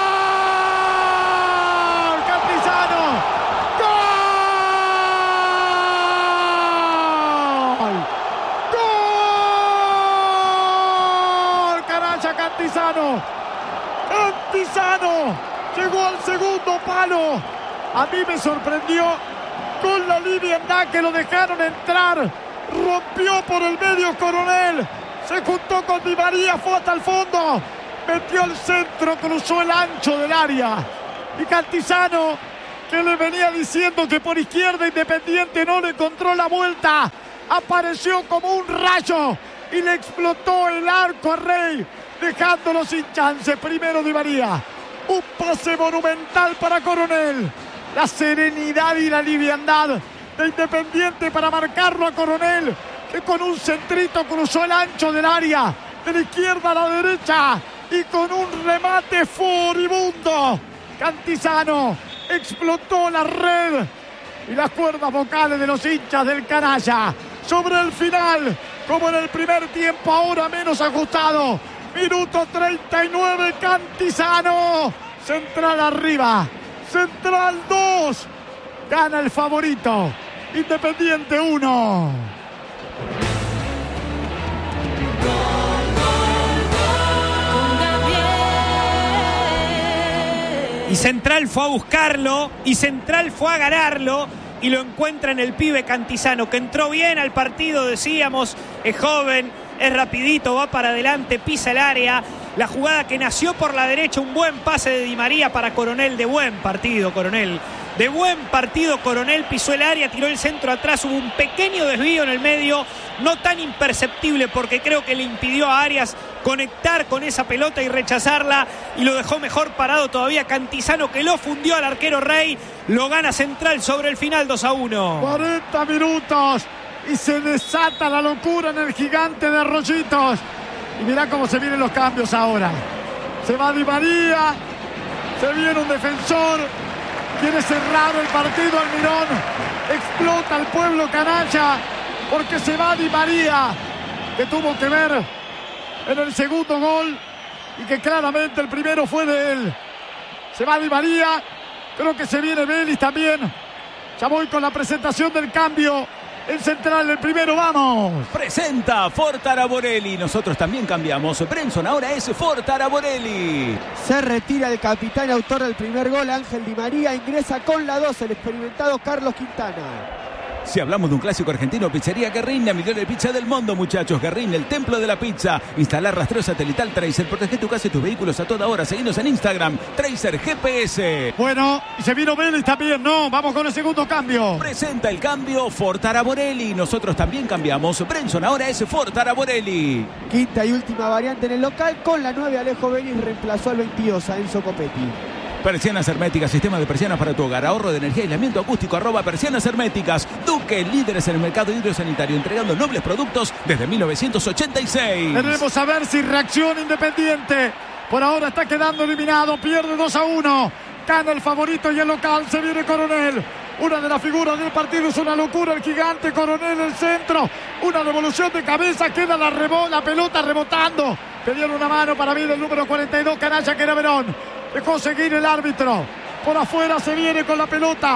Cantizano. Cantizano llegó al segundo palo. A mí me sorprendió con la liviandad que lo dejaron entrar. Rompió por el medio Coronel. Se juntó con Di María, fue hasta el fondo. Metió el centro, cruzó el ancho del área. Y Cantizano, que le venía diciendo que por izquierda Independiente no le encontró la vuelta, apareció como un rayo y le explotó el arco a Rey, dejándolo sin chance. Primero Di María, un pase monumental para Coronel. La serenidad y la liviandad de Independiente para marcarlo a Coronel, que con un centrito cruzó el ancho del área, de la izquierda a la derecha, y con un remate furibundo, Cantizano explotó la red y las cuerdas vocales de los hinchas del canalla. Sobre el final, como en el primer tiempo, ahora menos ajustado. Minuto treinta y nueve, Cantizano. Central arriba. Central dos. Gana el favorito. Independiente uno. Y Central fue a buscarlo, y Central fue a ganarlo, y lo encuentra en el pibe Cantizano, que entró bien al partido, decíamos, es joven, es rapidito, va para adelante, pisa el área. La jugada que nació por la derecha, un buen pase de Di María para Coronel, de buen partido Coronel. De buen partido Coronel, pisó el área, tiró el centro atrás, hubo un pequeño desvío en el medio, no tan imperceptible porque creo que le impidió a Arias conectar con esa pelota y rechazarla, y lo dejó mejor parado todavía Cantizano, que lo fundió al arquero Rey. Lo gana Central sobre el final dos a uno. cuarenta minutos y se desata la locura en el gigante de Arroyitos. Y mirá cómo se vienen los cambios ahora. Se va Di María, se viene un defensor, quiere cerrar el partido Almirón, explota el pueblo canalla porque se va Di María, que tuvo que ver en el segundo gol y que claramente el primero fue de él. Se va Di María, creo que se viene Vélez también. Ya voy con la presentación del cambio. El Central, el primero, vamos. Presenta Ford Taraborelli. Nosotros también cambiamos. Brenson ahora es Ford Taraborelli. Se retira el capitán autor del primer gol, Ángel Di María. Ingresa con la dos el experimentado Carlos Quintana. Si hablamos de un clásico argentino, Pizzería Guerrín, la mejor pizza del mundo, muchachos. Guerrín, el templo de la pizza. Instalar rastreo satelital Tracer. Protege tu casa y tus vehículos a toda hora. Seguinos en Instagram, Tracer G P S. Bueno, y se vino Vélez también, ¿no? Vamos con el segundo cambio. Presenta el cambio Ford Taraborelli. Nosotros también cambiamos. Brenson ahora es Ford Taraborelli. Quinta y última variante en el local. Con la nueve, Alejo Vélez reemplazó al veintidós a Enzo Copetti. Persianas Herméticas, sistema de persianas para tu hogar, ahorro de energía, aislamiento acústico, arroba Persianas Herméticas. Duque, líderes en el mercado hidrosanitario, entregando nobles productos desde mil novecientos ochenta y seis. Queremos saber si reacciona Independiente. Por ahora está quedando eliminado, pierde dos a uno. Gana el favorito y el local, se viene Coronel. Una de las figuras del partido, es una locura el gigante Coronel en el centro. Una revolución de cabeza, queda la, rebo la pelota rebotando. Pedieron una mano para mí del número cuarenta y dos, canalla, que era Verón. Dejó seguir el árbitro. Por afuera se viene con la pelota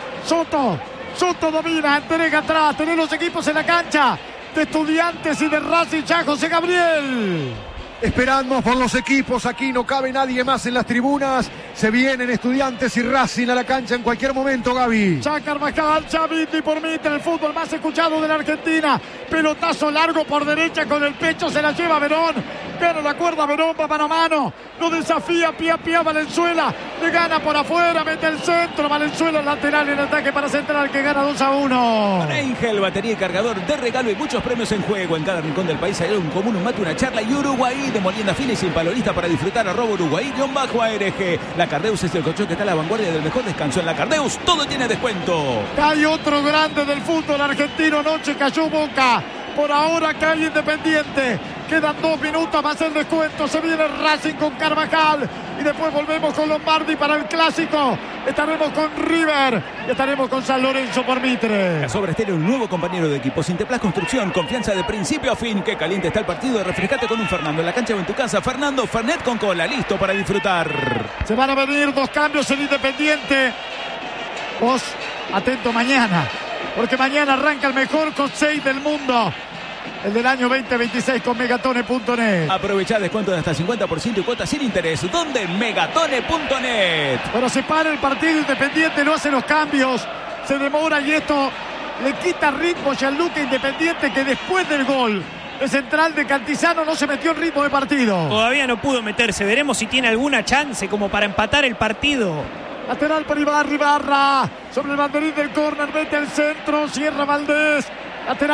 Soto. Soto domina, entrega atrás. Tenés los equipos en la cancha de Estudiantes y de Racing, ya José Gabriel. Esperamos por los equipos, aquí no cabe nadie más en las tribunas. Se vienen Estudiantes y Racing a la cancha en cualquier momento, Gaby. Ya Carvajal, ya Viti por Mitre, el fútbol más escuchado de la Argentina. Pelotazo largo por derecha con el pecho, se la lleva Verón. Gana la cuerda Verón, va mano a mano. Lo desafía pie a pie a Valenzuela. Le gana por afuera, mete el centro. Valenzuela lateral en ataque para Central, que gana dos a uno. Ángel, batería y cargador de regalo y muchos premios en juego. En cada rincón del país hay un común, un mate, una charla y Uruguay de molienda fina y sin palorista para disfrutar. Arroba Uruguay, guión bajo A R G. La Cardeus es el colchón que está a la vanguardia del mejor descanso. En la Cardeus todo tiene descuento. Hay otro grande del fútbol argentino. Anoche cayó Boca. Por ahora cae Independiente. Quedan dos minutos más el descuento. Se viene Racing con Carvajal. Y después volvemos con Lombardi para el clásico. Estaremos con River. Y estaremos con San Lorenzo por Mitre. La Sobres tiene un nuevo compañero de equipo. Sinteplas Construcción. Confianza de principio a fin. Qué caliente está el partido. Refrescate con un Fernando. En la cancha o en tu casa. Fernando Fernet con cola. Listo para disfrutar. Se van a venir dos cambios en Independiente. Vos, atento mañana. Porque mañana arranca el mejor con seis del mundo. el del año veinte veintiséis con megatone punto net. Aprovechá descuento de hasta cincuenta por ciento y cuotas sin interés. ¿Dónde? En megatone punto net. Pero se para el partido, Independiente no hace los cambios, se demora y esto le quita ritmo a Gianluca. Independiente, que después del gol de Central de Cantizano no se metió en ritmo de partido. Todavía no pudo meterse. Veremos si tiene alguna chance como para empatar el partido. Lateral para Ibarra, Ibarra sobre el banderín del córner, mete el centro, cierra Valdés. Lateral.